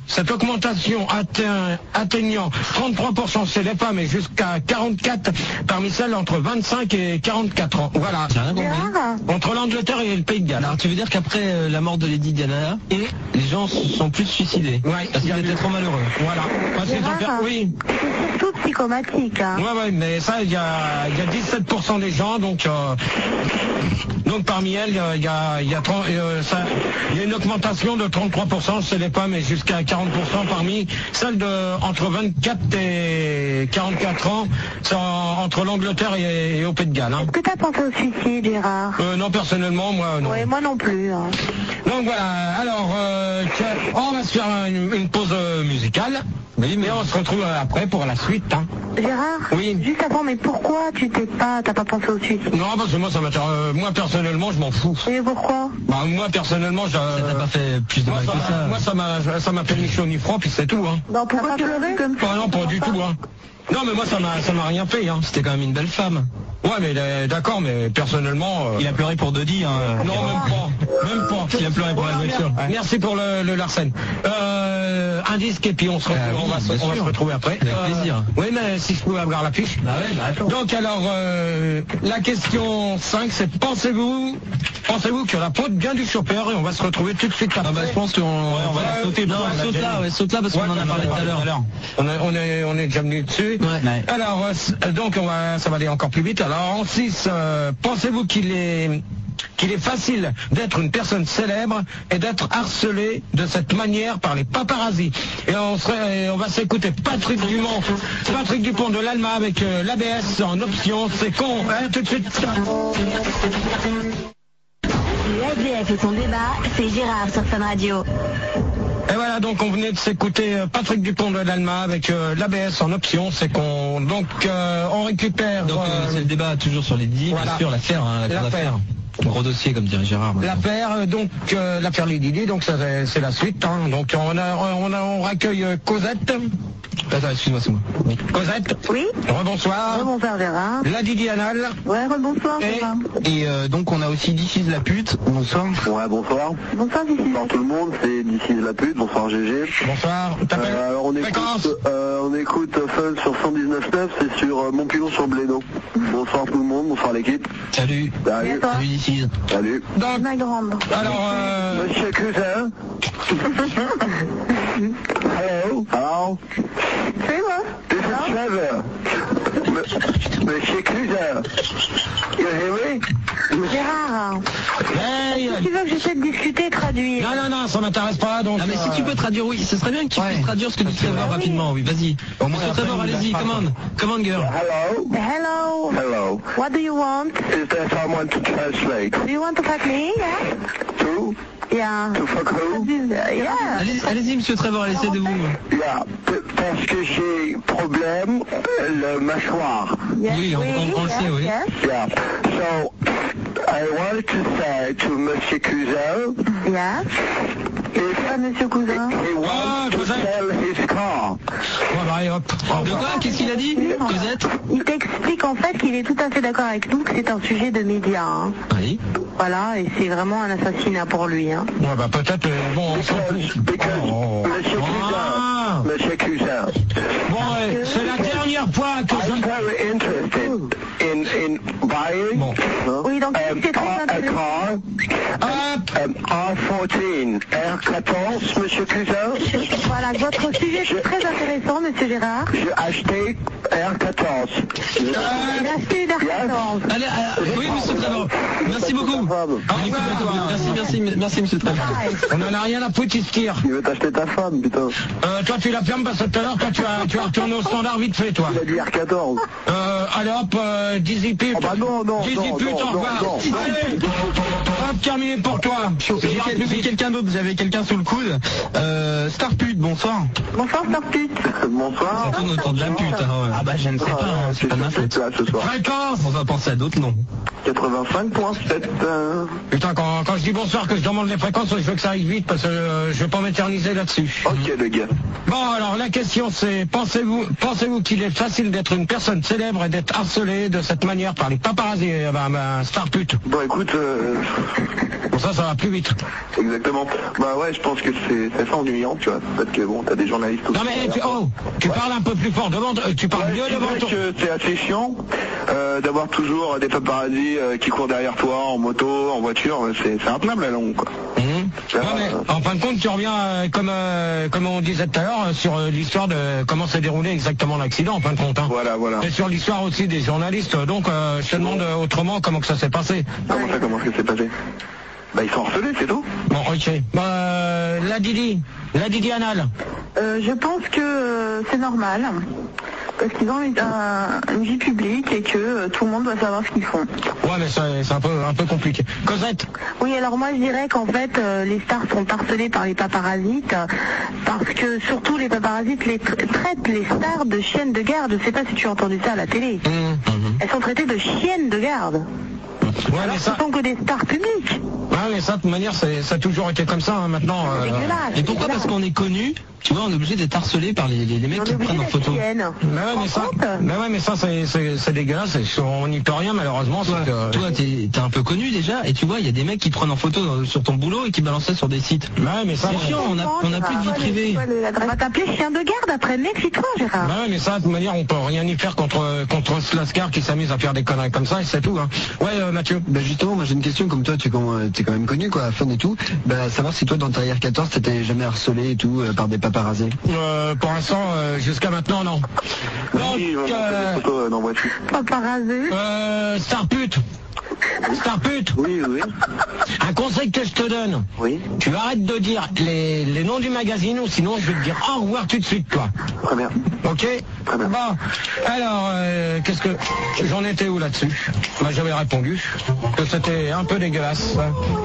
cette augmentation atteint, atteignant trente-trois pour cent chez les femmes et jusqu'à quarante-quatre parmi celles entre vingt-cinq et quarante-quatre ans. Voilà. Entre l'Angleterre et le Pays de Galles. Alors tu veux dire qu'après euh, la mort de Lady Diana, et les gens se sont plus suicidés, ouais, parce qu'ils étaient trop malheureux. Voilà. Parce qu'ils ont fait... Oui. C'est surtout psychomatique. Hein. Ouais, ouais, mais ça, il y a, y a dix-sept pour cent des gens, donc, euh, donc parmi elles, il y a, y a, y a, euh, ça, y a une augmentation de trente-trois pour cent chez les femmes et jusqu'à quarante pour cent parmi celles de entre vingt-quatre et quarante-quatre ans, c'est en, entre l'Angleterre et, et au Pays de Galles. Hein. Est-ce que tu as pensé au suicide, Gérard? euh, Non, personnellement, moi, non. Oui, moi non plus. Hein. Donc voilà, alors, euh, on va se faire une, une pause musicale. Oui, mais on se retrouve après pour la suite. Hein. Gérard, oui. Juste avant, mais pourquoi tu t'es pas, t'as pas pensé au suicide? Non, parce que moi, ça m'intéresse. Euh, moi, personnellement, je m'en fous. Et pourquoi? Bah, moi, personnellement, je... Ça t'a pas fait plus de mal que ça. Moi, ça m'a, ça m'a fait ni chaud ni froid, puis c'est tout. Hein. Non, pourquoi tu pleurais comme ça? Ah non, pas du tout. Hein. Non, mais moi, ça m'a, ça m'a rien fait. Hein. C'était quand même une belle femme. Ouais, mais euh, d'accord, mais personnellement... Euh... Il a pleuré pour Dodi, hein. Non, même pas. Même pas. Il a pleuré pour la voiture. Ouais. Merci pour le, le Larsen. Euh, un disque et puis on se retrouve, euh, oui, on va, se, on va se retrouver après. Avec euh, plaisir. Oui, mais si je pouvais avoir la fiche. Bah ouais, bah donc alors, euh, la question cinq, c'est pensez-vous pensez-vous que la faute vient du chauffeur et on va se retrouver tout de suite après. Ah bah je pense qu'on ouais, on va euh, sauter. Non, on saute là, ouais, saute là parce qu'on ouais, en a parlé tout à l'heure. On, on est, on est déjà venu dessus. Ouais. Alors, euh, donc on va, ça va aller encore plus vite. Alors en six, euh, pensez-vous qu'il est qu'il est facile d'être une personne célèbre et d'être harcelé de cette manière par les paparazzis? Et on, serait, on va s'écouter Patrick Dumont, Patrick Dupont de l'Alma avec euh, l'A B S en option. C'est con, hein, tout de suite. L'A B F et son débat, c'est Gérard sur Fun Radio. Et voilà, donc on venait de s'écouter Patrick Dupont de l'Alma avec euh, l'A B S en option, c'est qu'on donc euh, on récupère. Donc euh, c'est le débat toujours sur les dix, voilà. Bien sûr, l'affaire, hein, la grande affaire. Gros dossier comme dirait Gérard. L'affaire, donc euh, l'affaire Lady Di, donc c'est la suite. Hein, donc on a, on a, on raccueille Cosette. Attends, excuse-moi, c'est moi. Oui. Cosette. Oui. Rebonsoir. Rebonsoir Gérard. La Didi Anal. Ouais, rebonsoir Gérard. Et, et euh, donc on a aussi This is la pute. Bonsoir. Ouais, bonsoir. Bonsoir This is bonsoir tout le monde, c'est This is la pute. Bonsoir G G. Bonsoir. Euh, alors on écoute, euh, on écoute Fun sur cent dix-neuf neuf, c'est sur euh, Montpilon sur Blénaud. Bonsoir tout le monde, bonsoir l'équipe. Salut. Salut. Salut This is. Salut. Donc, ma grande. Alors, euh... Monsieur Cousin. Hello. Hello. C'est moi. This is Trevor. Monsieur Cousin. You hear me? Gérard. Hey. Si tu veux que j'essaie de discuter, traduire. Non, non, non, ça m'intéresse pas. Donc, ah, mais euh... si tu peux traduire, oui, ce serait bien que tu ouais. puisses traduire ce que dit Trevor rapidement, oui, vas-y. Au moins, Trevor, allez-y, commande. Commande, girl. Hello. Hello. Hello. What do you want? Is there someone to translate? Do you want to fuck me? Yeah. To? Yeah. To fuck who? Yeah. Allez-y, allez monsieur Trevor, essayez de vous. Yeah. Parce que j'ai problème le mâchoire. Yes. Oui, on, on, on le sait, oui. Yes. Yeah. So, I wanted to say to Monsieur Cousin. Yes. If ah, Monsieur Cousin. He wants to sell his car. Voilà, et hop. De quoi? Qu'est-ce qu'il a dit, Cosette? Il t'explique en fait qu'il est tout à fait d'accord avec nous que c'est un sujet de médias. Hein. Oui. Voilà, et c'est vraiment un assassinat pour lui. Hein. Ouais, bah peut-être, euh, bon, on s'en fout. Oh. Monsieur ah. Cousin. Monsieur Cousin. Bon, euh, c'est la dernière fois que je... I'm very interested in, in buying bon. oui, donc, um, c'est très a, a car um, R quatorze, R quatorze, Monsieur Cousin. Voilà, votre sujet est très intéressant, Monsieur Gérard. J'ai acheté R quatorze. Il a acheté une R quatorze. Yes. Allez, euh, oui, Monsieur Trevor. Merci beaucoup. Ah, merci, merci, merci, Monsieur Trevor. On en a rien à foutre, il se tire. Il veut t'acheter ta femme, putain. Euh, toi, tu la fermes parce que tout à l'heure, toi, tu as, tu as retourné au standard vite fait, toi. Il a dit R quatorze. Euh, allez hop, euh, dix putes. Oh bah non, non, dix non, putes, non, au revoir. non, non. Allez, hop, terminé pour toi. J'ai quelqu'un d'autre, vous avez quelqu'un sous le coude. Euh, Starpute, bonsoir. Bonsoir, Starpute. Bonsoir. Ça tourne autour de la pute. Hein, ouais. Ah bah je ne sais pas, hein, c'est pas ma faute. Là, ce soir. Fréquence. On va penser à d'autres noms. quatre-vingt-cinq virgule sept. Euh... Putain, quand, quand je dis bonsoir, que je demande les fréquences, je veux que ça aille vite parce que euh, je vais pas m'éterniser là-dessus. Ok, le gars. Bon, alors la question c'est, pensez-vous pensez-vous qu'il est facile d'être une personne célèbre et d'être harcelé de cette manière par les paparazzis, euh, ben, ben, Starpute? Bon, écoute, euh, Pour ça, ça va plus vite. Exactement. Bah ouais, je pense que c'est c'est assez ennuyant, tu vois. Parce que bon, t'as des journalistes aussi. Non mais tu, oh, tu parles un peu plus fort devant, tu parles Ouais, mieux c'est devant vrai ton... que c'est assez chiant euh, d'avoir toujours des paparazzis euh, qui courent derrière toi, en moto, en voiture. C'est c'est intenable à la longue, quoi. Mmh. Ouais, mais en fin de compte, tu reviens euh, comme euh, comme on disait tout à l'heure euh, sur euh, l'histoire de comment s'est déroulé exactement l'accident en fin de compte. Hein. Voilà, voilà. Et sur l'histoire aussi des journalistes. Donc, euh, je te demande euh, autrement comment que ça s'est passé. Comment ça, comment ça s'est passé? Bah ils sont harcelés, c'est tout. Bon, ok. Bah, euh, la Didi, la Didi Anal. Euh, je pense que euh, c'est normal. Parce qu'ils ont une, un- une vie publique et que euh, tout le monde doit savoir ce qu'ils font. Ouais, mais c'est c'est un peu un peu compliqué. Cosette. Oui, alors moi je dirais qu'en fait euh, les stars sont harcelées par les paparasites euh, parce que surtout les paparasites les tra- traitent les stars de chiennes de garde. Je sais pas si tu as entendu ça à la télé. Mmh. Elles sont traitées de chiennes de garde. Ouais, mais Ce ça, sont que des stars publiques. ouais, mais ça de toute manière, c'est- ça a toujours été comme ça. Hein, maintenant. euh, Et pourquoi? Parce qu'on est connu, tu vois, on est obligé d'être harcelé par les, les, les mecs On qui est te prennent en obligé d'être photo. chienne. Mais ouais, mais ça, mais ouais, mais ça, c'est c'est- c'est dégueulasse. et On n'y peut rien malheureusement. Toi, c'est que- toi, t'es t'es un peu connu déjà, et tu vois, il y a des mecs qui te prennent en photo euh, sur ton boulot et qui balancent ça sur des sites. Ouais, mais ça, C'est chiant, on a, on a plus de vie privée. On va t'appeler chien de garde après. Méfie-toi, Gérard. Bah ouais, mais ça, de toute manière, on peut rien y faire contre contre ce lascar qui s'amuse à faire des conneries comme ça et c'est tout. Hein. Ouais, euh, Mathieu. Bah justement, moi j'ai une question, comme toi tu es quand, t'es quand même connu quoi, fan et tout, bah savoir si toi dans ta R quatorze t'étais jamais harcelé et tout euh, par des paparazzis. Euh, pour l'instant, euh, jusqu'à maintenant, non. Donc, Oui, on a fait euh, des photos euh, dans voiture. Paparazzi. euh, star pute. Star pute. Oui, oui, Un conseil que je te donne. oui. Tu arrêtes de dire les, les noms du magazine ou sinon je vais te dire au revoir tout de suite, toi. Très bien. Ok. Très bien. Bon, alors, euh, qu'est-ce que... J'en étais où là-dessus? Bah, j'avais répondu que c'était un peu dégueulasse.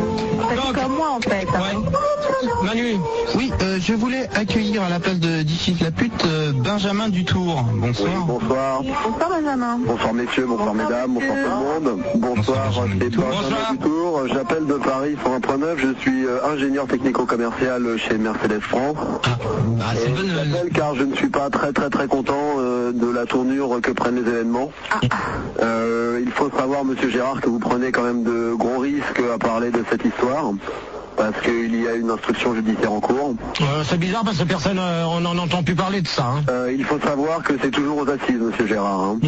C'est comme moi en fait. Ouais. Manu. Oui, euh, je voulais accueillir à la place de D'ici la pute euh, Benjamin Dutour. Oui, Bonsoir. bonsoir. Bonsoir Benjamin. Bonsoir messieurs, bonsoir, Bonsoir, mesdames, bonsoir monsieur. tout le monde. Bonsoir, Bonsoir, c'est Bonsoir. Benjamin Dutour. J'appelle de Paris sur un point neuf. Je suis euh, ingénieur technico-commercial chez Mercedes France. Ah, ah, c'est Et une bonne je nouvelle. l'appelle car je ne suis pas très très très content euh, de la tournure que prennent les événements. Euh, il faut savoir, monsieur Gérard, que vous prenez quand même de gros risques à parler de cette histoire. Parce qu'il y a une instruction judiciaire en cours. Euh, c'est bizarre parce que personne, euh, on n'en entend plus parler de ça. Hein. Euh, il faut savoir que c'est toujours aux assises, monsieur Gérard. hein.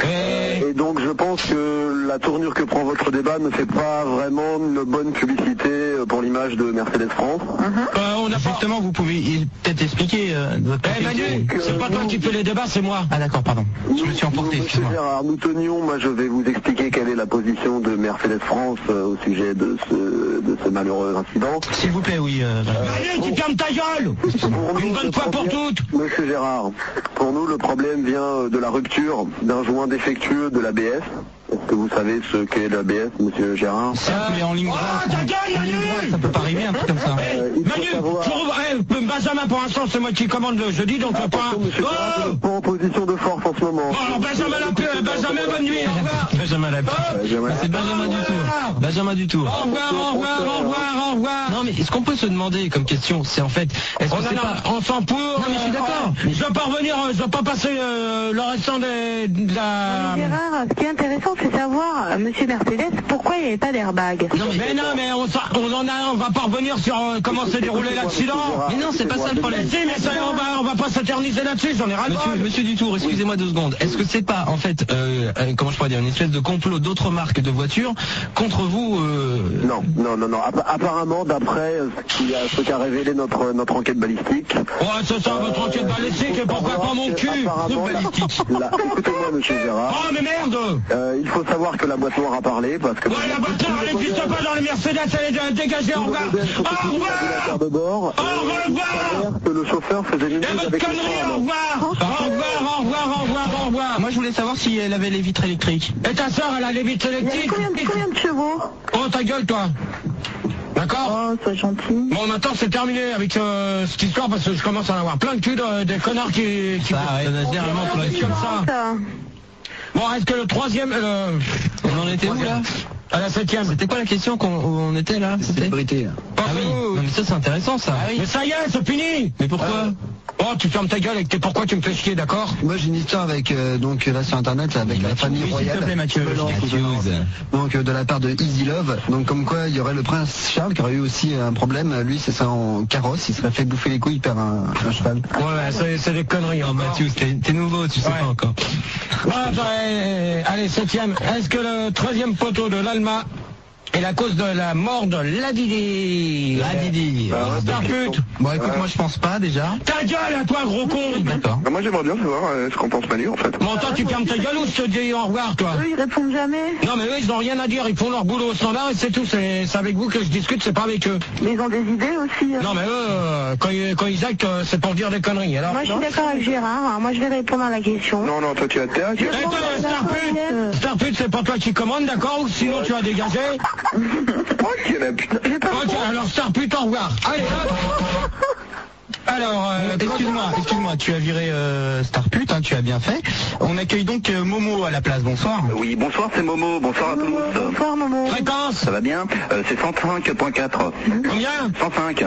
Et... Et donc je pense que la tournure que prend votre débat ne fait pas vraiment une bonne publicité pour l'image de Mercedes France. Euh, on a pas... Justement, vous pouvez peut-être expliquer euh, votre Eh Manu, c'est pas toi qui fais les débats, c'est moi. Ah d'accord, pardon. Je me suis emporté, Monsieur excuse-moi. Gérard, nous tenions, moi je vais vous expliquer quelle est la position de Mercedes France euh, au sujet de ce, de ce malheureux incident. S'il vous plaît, oui. Euh, Manu, tu fermes ta gueule. Pour Une nous, bonne le fois pour problème- toutes. Monsieur Gérard, pour nous le problème vient euh, de la rupture d'un joint défectueux de l'A B S. Est-ce que vous savez ce qu'est l'A B S, monsieur Gérard? si vous voulez en ligne droite, Ah, ta gueule, en ligne droite, Manu. ça peut pas arriver un truc comme ça. Euh, il faut Manu, savoir- pour... eh, Benjamin, pour l'instant, c'est moi qui commande le jeudi, donc le point... Attention, monsieur Gérard, Oh vous n'êtes pas en position de force en ce moment. Bon, alors Benjamin, la pute, Benjamin, bonne nuit, au revoir. Benjamin la pute. Euh, j'aimerais- C'est Benjamin Dutour. Benjamin Dutour. Au revoir, au revoir, au revoir, au revoir. Non, mais ce qu'on peut se demander comme question, c'est en fait, est-ce On, que en c'est a- pas... on s'en pour. Non, mais je suis d'accord. euh, je vais pas revenir, euh, je vais pas passer euh, le restant des- de la... Gérard, ce qui est intéressant, c'est savoir, euh, monsieur Mercedes, pourquoi il n'y avait pas d'airbag. Non, Mais non, mais on, s'en- on en a, on va pas revenir sur euh, comment s'est déroulé l'accident. Mais non, c'est pas ça le Mais problème. si, mais ça, on va, on va pas s'éterniser là-dessus, j'en ai ras le Monsieur, bol. monsieur Dutour, excusez-moi deux secondes. Est-ce que c'est pas, en fait, euh, euh, comment je pourrais dire, une espèce de complot d'autres marques de voitures contre vous euh... Non, non, non, non. App- apparemment, d'après euh, ce qui a- ce qu'a révélé notre, notre enquête balistique. Ouais, c'est ça, votre enquête balistique, et pourquoi pas mon cul? Apparemment, la- la- écoutez-moi, monsieur Gérard. Oh, mais merde. Euh, il faut savoir que la boîte noire a parlé parce que. Ouais, la boîte noire, elle n'existe pas dans les Mercedes, elle est dégagée, au revoir. Au revoir. de bord. Au revoir. Que le chauffeur faisait une Et votre avec connerie, le au revoir. Au revoir, au revoir, au revoir, au revoir. Moi, je voulais savoir si elle avait les vitres électriques. Et ta soeur, elle a les vitres Il y avait électriques. combien, de- combien de chevaux? Oh, ta gueule, toi. D'accord? Oh, sois gentil. Bon, maintenant, c'est terminé avec euh, cette histoire parce que je commence à en avoir plein de cul de, des connards qui... qui... Ça, ouais, généralement, Qui pour la comme ça. Ça. Bon, est-ce que le troisième... euh, On en était où, là? À la septième. C'était quoi la question qu'on où on était, là? C'était... Célébrité. Ah oui, non, mais ça, c'est intéressant, ça. Mais ça y est, c'est fini. Mais pourquoi? Oh, tu fermes ta gueule avec tes pourquoi tu me fais chier, d'accord? Moi j'ai une histoire avec, euh, donc là sur internet, avec la famille royale. S'il te plaît, Mathieu. Donc euh, de la part de Easy Love. Donc comme quoi il y aurait le prince Charles qui aurait eu aussi un problème. Lui c'est ça en carrosse, il serait fait bouffer les couilles par un, un cheval. Ouais, c'est des conneries. Non, Mathieu, t'es nouveau, tu sais ouais. pas encore. Ah, bah, allez, septième. Est-ce que le treizième poteau de l'Alma est la cause de la mort de Ladidi? Ladidi. Starpute. Bon, écoute, moi je pense pas déjà. Ta gueule à toi, gros con. D'accord. Bah, moi j'aimerais bien savoir euh, ce qu'en pense Manu en fait. Bon, toi tu fermes ta gueule ou je te dis au revoir, toi? Eux, ils répondent jamais. Non, mais eux, ils ont rien à dire. Ils font leur boulot au standard et c'est tout. C'est avec vous que je discute, c'est pas avec eux. Mais ils ont des idées aussi. Hein. Non, mais eux, euh, quand, ils, quand ils actent, euh, c'est pour dire des conneries. Alors, moi, je suis d'accord avec Gérard. Hein. Moi, je vais répondre à la question. Non, non, toi tu as terre. Eh, toi, Starpute, Starpute, c'est pas toi qui commande, d'accord? Ou sinon tu vas dégager. Ok, la putain. Ok, alors Starpute, au revoir. Allez, hop. Alors, euh, excuse-moi, excuse-moi, tu as viré euh, Starpute, hein, tu as bien fait. On accueille donc euh, Momo à la place, bonsoir. Oui, bonsoir, c'est Momo, bonsoir à tous. Bonsoir Momo. Fréquence. Ça va bien euh, C'est cent cinq virgule quatre. Combien? cent cinq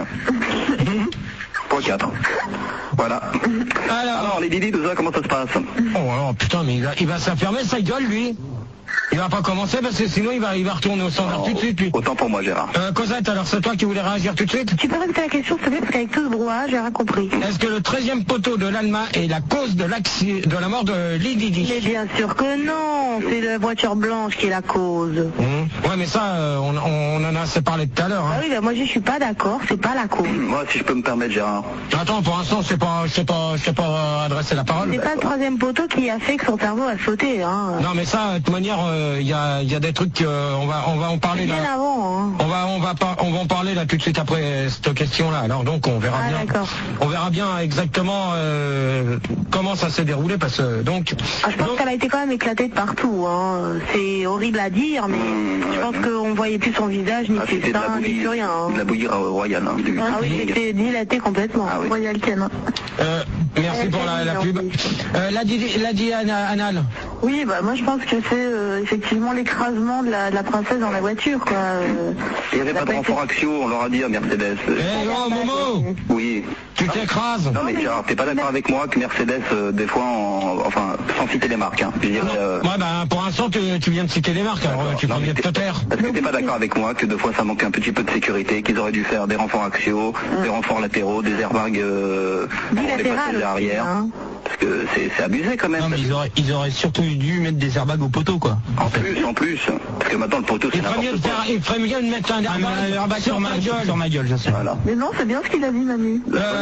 virgule quatre. Voilà. Alors, Alors les Didi, tout ça, comment ça se passe? Oh, alors, putain, mais il va, il va s'affermer sa gueule, lui. Il va pas commencer parce que sinon il va, il va retourner au standard oh, tout de suite, lui. Autant pour moi, Gérard. Euh, Cosette, alors c'est toi qui voulais réagir tout de suite? Tu peux répéter la question, s'il te plaît, parce qu'avec tout ce brouhaha, j'ai rien compris. Est-ce que le treizième poteau de l'Alma est la cause de, de la mort de Lididi? Mais bien sûr que non, c'est la voiture blanche qui est la cause. Mmh. Ouais, mais ça, euh, on, on en a assez parlé tout à l'heure. Hein. Ah oui, bah moi je suis pas d'accord, c'est pas la cause. Moi, si je peux me permettre, Gérard. Attends, pour l'instant, je sais pas, je sais pas, je sais pas euh, adresser la parole. C'est pas le troisième poteau qui a fait que son cerveau a sauté, hein. Non, mais ça, de toute manière, il euh, y, a, y a des trucs, euh, on va, on va en parler là. Bien avant, hein. On va, on va pas, on va en parler là tout de suite après cette question-là. Alors donc, on verra ah, bien. On verra bien exactement euh, comment ça s'est déroulé parce que donc. Ah, je pense donc... qu'elle a été quand même éclatée de partout. Hein. C'est horrible à dire, mais mmh, je pense qu'on voyait plus son visage, ni ah, ses seins, ni plus rien. Hein. De la bouillie royale. Hein. Ah oui, c'était dilaté complètement. Ah, oui. Royal Ken. Euh, merci pour la, la pub. Euh, la dit, la dit Anal. Oui, bah moi je pense que c'est euh, effectivement l'écrasement de la, de la princesse dans la voiture, quoi. Euh, Il n'y avait pas de renfort axiaux, on leur a dit à Mercedes. Eh hey, oh Momo. Oui. Tu t'écrases. Non mais Gérard, t'es pas d'accord avec moi que Mercedes, euh, des fois, en, enfin, sans citer les marques, hein, je dirais, euh... Ouais, bah pour l'instant tu, tu viens de citer les marques, alors tu prends bien de te taire. Est-ce que t'es pas d'accord avec moi que deux fois ça manque un petit peu de sécurité, qu'ils auraient dû faire des renforts axiaux, mmh. des renforts latéraux, des airbags euh, pour les passagers arrière, hein. Parce que c'est abusé quand même. Non mais ils auraient, ils auraient surtout dû mettre des airbags au poteau, quoi. En plus, en plus. Parce que maintenant le poteau c'est n'importe quoi. Il ferait mieux de mettre un airbag, un airbag sur, sur ma gueule, sur ma gueule, je sais. Voilà. Mais non, c'est bien ce qu'il a dit, Manu.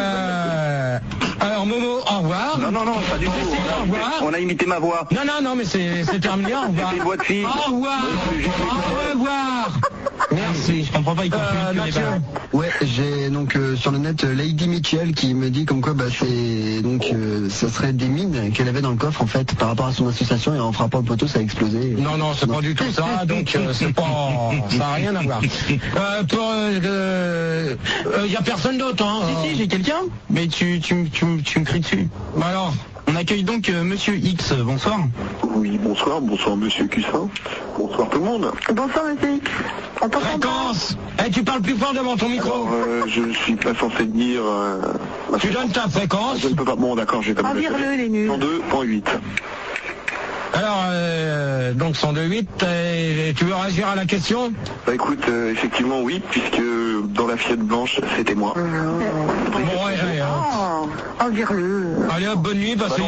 Euh... Alors Momo, au revoir. Non, non, non, pas du tout. Au revoir. On a imité ma voix. Non, non, non, mais c'est terminé, au revoir. C'est une voix de fille. Au revoir. Au revoir. Merci, je comprends pas, il euh, Mathieu. Ouais, j'ai donc euh, sur le net euh, Lady Mitchell qui me dit comme quoi bah c'est donc euh, ça serait des mines qu'elle avait dans le coffre en fait par rapport à son association et en frappant le poteau ça a explosé. Non non c'est pas du tout ça donc euh, c'est pas ça a rien à voir. Euh, pour il euh, euh, y a personne d'autre hein. Si si j'ai quelqu'un mais tu tu tu, tu me cries dessus. Bah alors. On accueille donc euh, Monsieur X, bonsoir. Oui, bonsoir, bonsoir Monsieur Cussin. Bonsoir tout le monde. Bonsoir Monsieur X. Fréquence. Eh, hey, tu parles plus fort devant ton micro. Alors, euh, je ne suis pas censé dire... Euh, tu donnes ta fréquence. Je ne peux pas... Bon d'accord, j'ai pas... Envire-le les nuls. cent deux virgule huit. Alors, euh, donc cent deux virgule huit, et tu veux réagir à la question? Bah écoute, euh, effectivement oui, puisque dans la Fiat blanche, c'était moi. Mmh. Bon, ouais, ouais, hein. Oh, envire-le. Allez hop, bonne nuit, parce que...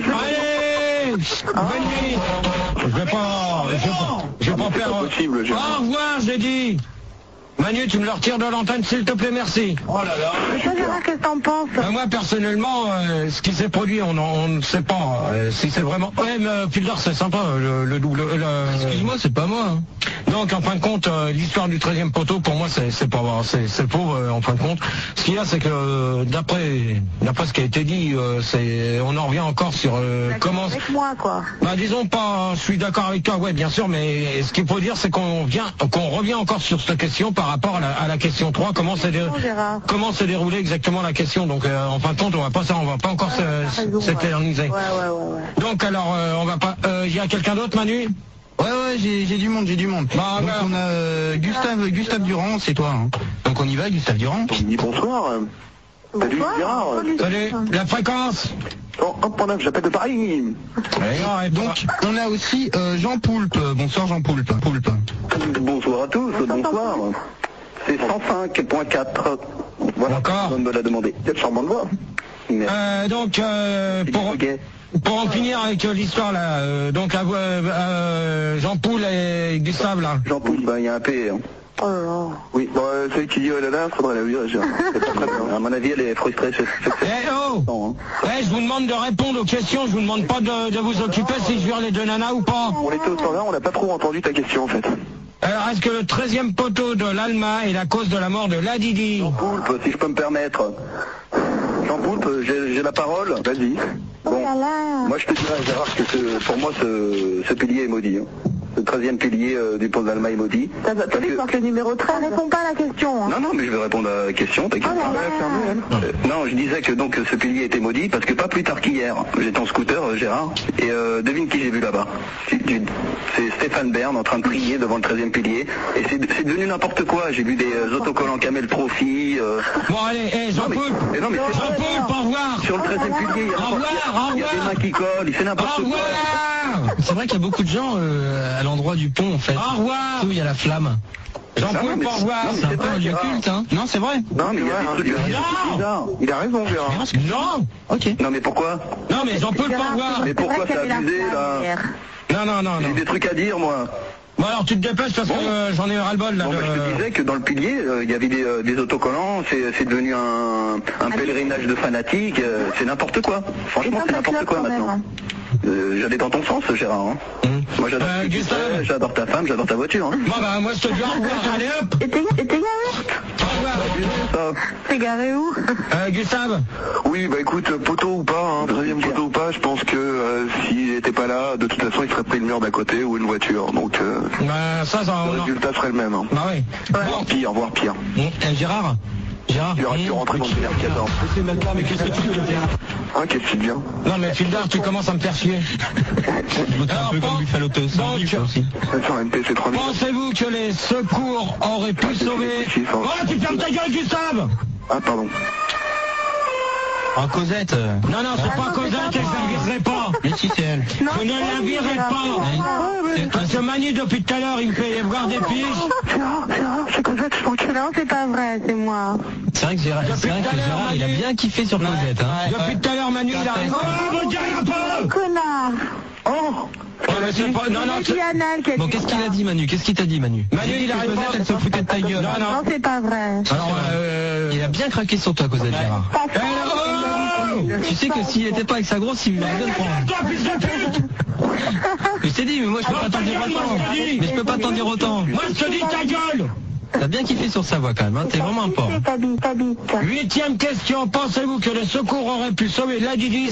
Allez, bonne nuit. Je vais pas... Je vais pas, je vais pas faire... Possible, au revoir, j'ai dit. Manu, tu me le retires de l'antenne, s'il te plaît, merci. Oh là là. Mais ça, Gérard, qu'est-ce que t'en penses? Ben moi, personnellement, euh, ce qui s'est produit, on, on ne sait pas euh, si c'est vraiment... Ouais, mais euh, Filder, c'est sympa, le, le double... Le... Excuse-moi, c'est pas moi. Hein. Donc, en fin de compte, euh, l'histoire du treizième poteau, pour moi, c'est pas c'est faux, euh, en fin de compte. Ce qu'il y a, c'est que, euh, d'après d'après ce qui a été dit, euh, c'est on en revient encore sur euh, comment... Avec moi, quoi. Bah, disons pas, je suis d'accord avec toi, ouais, bien sûr, mais ce qu'il faut dire, c'est qu'on vient, qu'on revient encore sur cette question par rapport à la, à la question trois, comment s'est dé... déroulée exactement la question. Donc, euh, en fin de compte, on va pas ça, on va pas encore ouais, s'éterniser. Ouais, ouais, ouais, ouais. Donc, alors, euh, on va pas... Il euh, y a quelqu'un d'autre, Manu? Ouais ouais j'ai du monde, j'ai du monde. Bah, donc on a euh, Gustave Gustave Durand, c'est toi. Hein. Donc on y va, Gustave Durand. Oui, bonsoir. Salut Gérard. Salut, la fréquence. Oh, un point neuf, j'appelle de Paris. Et donc, on a aussi euh, Jean Poulpe. Bonsoir Jean Poulpe. Poulpe. Bonsoir à tous, bonsoir. C'est cent cinq point quatre. Voilà, encore. On me l'a demandé. Quelle charmante voix. Euh, donc, euh, pour, pour en finir avec euh, l'histoire là, euh, donc à, euh, euh, Jean Poul et Gustave là. Jean Poul, ben il y a un P. Hein. Oh là là. Oui, bon, euh, celui qui dit oh là là, faudrait la virer. C'est pas très bien. À mon avis, elle est frustrée. Eh oh non, hein. Eh, je vous demande de répondre aux questions, je vous demande pas de, de vous occuper si je vire les deux nanas ou pas. On était au standard, on n'a pas trop entendu ta question en fait. Alors, est-ce que le treizième poteau de l'Alma est la cause de la mort de Ladidi? Jean Poulpe, si je peux me permettre. Jean Poulpe, j'ai la parole, vas-y. Bon, moi je te dirais Gérard que ce, pour moi ce, ce pilier est maudit. Hein. Le treizième pilier euh, du pont d'Alma est maudit. T'as pas vu que le numéro treize répond pas à la question. Hein. Non, non, mais je vais répondre à la question, t'inquiète pas. Euh, non, je disais que donc ce pilier était maudit parce que pas plus tard qu'hier, j'étais en scooter, euh, Gérard, et euh, devine qui j'ai vu là-bas. C'est Stéphane Bern en train de prier devant le treizième pilier, et c'est devenu n'importe quoi. J'ai vu des euh, autocollants Camel Trophy. Euh... Bon allez, hey, Jean Poulpe, non, mais Jean Poulpe, au revoir. Sur le treizième pilier, il y a des mains qui collent, il fait n'importe quoi. C'est vrai qu'il y a beaucoup de gens euh, à l'endroit du pont en fait. Au revoir. Où il y a la flamme. Jean-Paul, au revoir. C'est un peu un lieu culte, hein. Non, c'est vrai. Non, mais il y a des trucs bizarres. Il a raison, Gérard. Non. Ok. Non, mais pourquoi? Non, mais Jean-Paul, au revoir. Mais pourquoi ça a abusé, là? Non, non, non, non. J'ai des trucs à dire, moi. Bon alors tu te dépêches parce bon. que euh, j'en ai un ras-le-bol là. Bon, de... bah, je te disais que dans le pilier, il euh, y avait des, euh, des autocollants, c'est devenu un, un pèlerinage de fanatiques, euh, c'est n'importe quoi. Franchement, c'est n'importe quoi maintenant. Euh, J'allais dans ton sens, Gérard. Hein. Mmh. Moi j'adore euh, ce j'adore ta femme, j'adore ta voiture. Hein. Bon bah moi je te dis au revoir, allez hop. Et t'es garé? Au revoir. T'es garé où? euh, Gustave. Oui, bah écoute, poteau ou pas, hein, deuxième poteau ou pas, je pense que euh, s'il était pas là, de toute façon il serait pris le mur d'à côté ou une voiture. Donc euh, bah, ça, ça, le résultat serait le même. Hein. Bah oui. Voire pire, voire pire. Mmh. Euh, Gérard Gérard Tu aurais pu rentrer dans le P R quatorze. Mais qu'est-ce que tu veux faire? Hein, qu'est-ce que tu deviens? Non mais Fildar, tu commences à me faire chier. Un peu comme Buffalo Toast aussi. Pensez-vous que les secours auraient pu sauver... Oh, tu fermes ta gueule, Gustave! Ah, pardon. En Cosette. Non, non, c'est pas Cosette, je ne la virerai pas. Mais si, c'est elle. Non, je ne la virerai pas. Parce que Manu, depuis tout à l'heure, il me fait voir des piges. C'est Cosette, je pense que non, c'est pas vrai, c'est moi. C'est vrai que Gérard, c'est vrai que Gérard, il a bien kiffé sur Cosette. Hein. Depuis tout à l'heure, Manu, il arrive. Oh, regarde un peu. Connard. Oh. Oh, mais c'est pas... Non, non, c'est... Bon, qu'est-ce qu'il a dit, Manu? Qu'est-ce qu'il t'a dit, Manu? Manu, il arrive pas, elle se foutait de ta gueule. Non, non, c'est pas vrai. Alors, euh, il a bien craqué sur toi, Cosette, Gérard. Tu sais que s'il était pas avec sa grosse, il m'aurait bien le prendre. Je t'ai dit, mais moi je peux pas t'en dire autant. Mais je peux pas t'en dire autant. Moi je te dis ta gueule. T'as bien kiffé sur sa voix quand même, hein. T'es vraiment un porc. Huitième question, pensez-vous que les secours auraient pu sauver Ladidi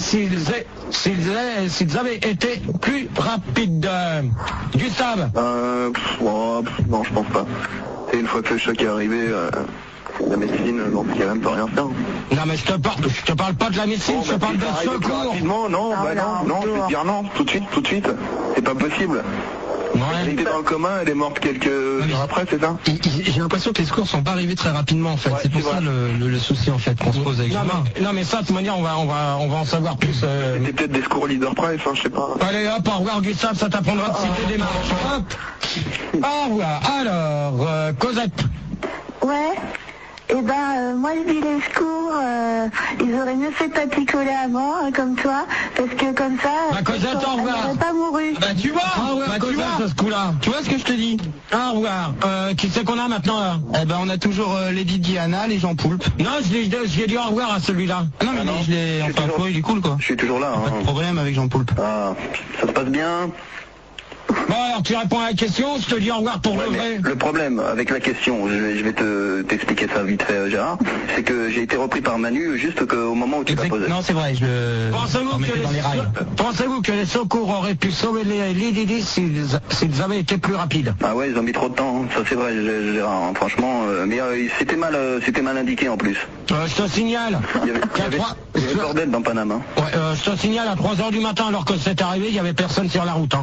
s'ils avaient été plus rapides? Gustave? Euh, pff, oh, pff, non, je pense pas. Et une fois que le choc est arrivé, euh, la médecine, dans ce cas-là, ne peut rien faire. Non, mais je te parle, je te parle pas de la médecine, bon, je te bah, parle de secours. Rapidement, non, ah, bah non, non, non, je vais te dire non, tout de suite, tout de suite. C'est pas possible. Ouais. Elle était dans le coma, elle est morte quelques heures après, c'est ça? J'ai l'impression que les secours sont pas arrivés très rapidement en fait. Ouais, c'est pour ça le, le, le souci en fait qu'on se pose avec non, mais, non mais ça de toute manière on va on va on va en savoir plus. Euh... C'était peut-être des secours leader price, hein, je sais pas. Allez hop, au revoir Gustave, ça t'apprendra de citer des marches. Hop. Au revoir. Alors, euh, Cosette. Ouais. Eh ben, euh, moi je dis les secours, euh, ils auraient mieux fait de pas picoler avant, hein, comme toi, parce que comme ça, bah, Cosette, au revoir. elle n'aurait pas mouru. Bah tu vois, au revoir, bah, tu vois ce coup-là. Tu vois ce que je te dis? Au revoir. Euh, qui c'est qu'on a maintenant là? Eh ben, on a toujours euh, Lady Diana, les Jean Poulpe. Non, je l'ai dit au revoir à celui-là. Non, mais ah, non, je l'ai, enfin, toujours... il est cool quoi. Je suis toujours là. Pas hein. de problème avec Jean Poulpe. Ah, ça se passe bien. Bon alors tu réponds à la question, je te dis au revoir pour ouais, le vrai. Le problème avec la question, je vais, je vais te t'expliquer ça vite fait Gérard, c'est que j'ai été repris par Manu juste qu'au moment où tu l'as posé. Non c'est vrai, je le... Pensez-vous que, les... Pensez que les secours auraient pu sauver les Lididi s'ils avaient été plus rapides? Ah ouais, ils ont mis trop de temps, hein. Ça c'est vrai Gérard, hein. Franchement, euh, mais euh, c'était mal, euh, c'était mal indiqué en plus. Euh, je te signale. Il y avait, il y avait, trois... il y avait bordel dans Panama. Ouais, euh, je te signale à trois heures du matin alors que c'est arrivé, il y avait personne sur la route. Hein.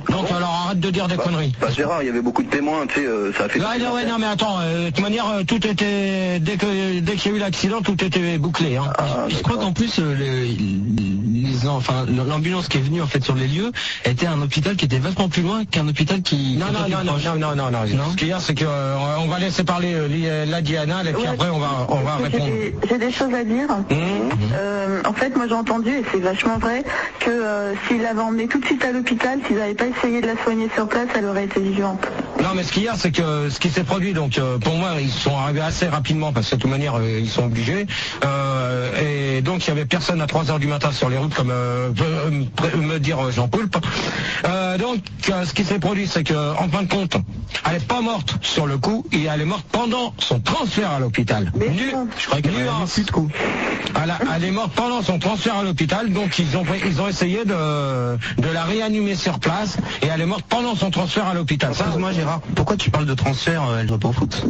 Donc alors arrête de dire des bah, conneries. Bah Gérard, il y avait beaucoup de témoins, tu sais, euh, ça a fait... Ouais, non, ouais, non, mais attends, euh, de toute manière, euh, tout était, dès que dès qu'il y a eu l'accident, tout était bouclé. Hein. Ah, je crois qu'en plus, euh, les, les, enfin, l'ambulance qui est venue en fait sur les lieux était un hôpital qui était vachement plus loin qu'un hôpital qui... Non, non, non, non, non, non, non, non, non. Ce qu'il y a, c'est que euh, on va laisser parler euh, la Diana, et puis ouais, après on va, on va répondre. J'ai des choses à dire. Mmh. Euh, en fait, moi j'ai entendu, et c'est vachement vrai, que euh, s'ils l'avaient emmenée tout de suite à l'hôpital, s'ils n'avaient pas essayé de la soigner sur place, elle aurait été vivante. Non, mais ce qu'il y a, c'est que ce qui s'est produit, donc euh, pour moi, ils sont arrivés assez rapidement, parce que de toute manière, euh, ils sont obligés. Euh, et donc, il y avait personne à trois heures du matin sur les routes, comme euh, veut me dire Jean Poulpe. Euh, donc, euh, ce qui s'est produit, c'est que, en fin de compte, elle n'est pas morte sur le coup, et elle est morte pendant son transfert à l'hôpital. Nu, je crois qu'elle a plus de coup. Elle, a, elle est morte pendant son transfert à l'hôpital, donc ils ont, ils ont essayé de, de la réanimer sur place, et elle est morte pendant son transfert à l'hôpital. Ça, moi, Gérard, pourquoi tu parles de transfert? Elle joue pas au foot.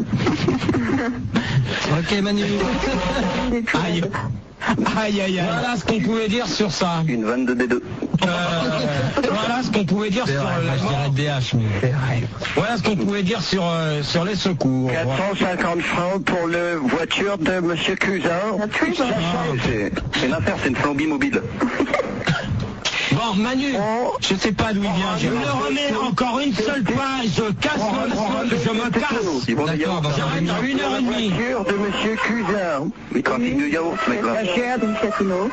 Ok, Manu. Aïe. Aïe, aïe, aïe. Voilà ce qu'on pouvait dire sur ça. Une vanne de D deux. Euh, voilà ce qu'on pouvait dire sur vrai, la moi, je D H, mais... Voilà ce qu'on pouvait dire sur euh, sur les secours. quatre cent cinquante francs pour la voiture de Monsieur Cousin. C'est une affaire, c'est une flambie mobile. Bon, Manu, oh, je sais pas d'où il vient. Je le remets encore une seule fois, je casse le je me casse. D'accord, j'arrête dans une heure et demie. Voiture de Monsieur Cousin. Mais trafic de yaourt, mec là. La chair d'une Catino.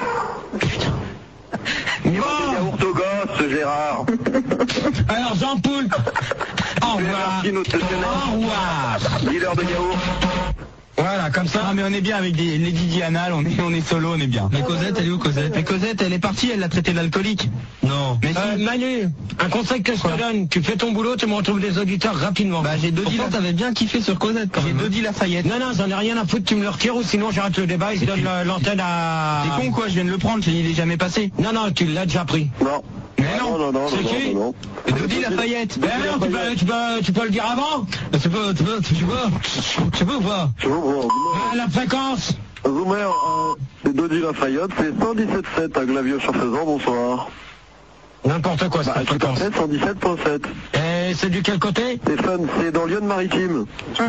Il vend des yaourts aux gosses, Gérard. Alors, Jean Poulpe. Au revoir. Au revoir. Dealer de yaourt. Voilà, comme ça. Non, mais on est bien avec des Lady Diana, on est, on est solo, on est bien. Mais Cosette, elle est où Cosette? Mais Cosette, elle est partie, elle l'a traité d'alcoolique. Non. Mais euh, si. Manu, un conseil que je te donne, tu fais ton boulot, tu me retrouves des auditeurs rapidement. Bah, j'ai Dodi Pourtant, t'avais bien kiffé sur Cosette quand J'ai même. Dodi Lafayette. Non, non, j'en ai rien à foutre, tu me le retires ou sinon j'arrête le débat et je donne l'antenne à... T'es con quoi, je viens de le prendre, il est jamais passé. Non, non, tu l'as déjà pris. Non. Mais non, non, non, non, c'est non, qui non, non. Dodi Lafayette. Ben non, tu peux, tu peux, tu peux le dire avant. Tu peux, tu peux, tu peux, tu peux ou pas? Je vous vois. Ah, la fréquence. Zoomer, euh, c'est Dodi Lafayette, c'est cent dix-sept virgule sept à Glavieux-sur-Faisan, bonsoir. N'importe quoi, Bah, cette tout à fréquence. fait, cent dix-sept virgule sept. Et c'est du quel côté? Stéphane, c'est dans Lyon-Maritime.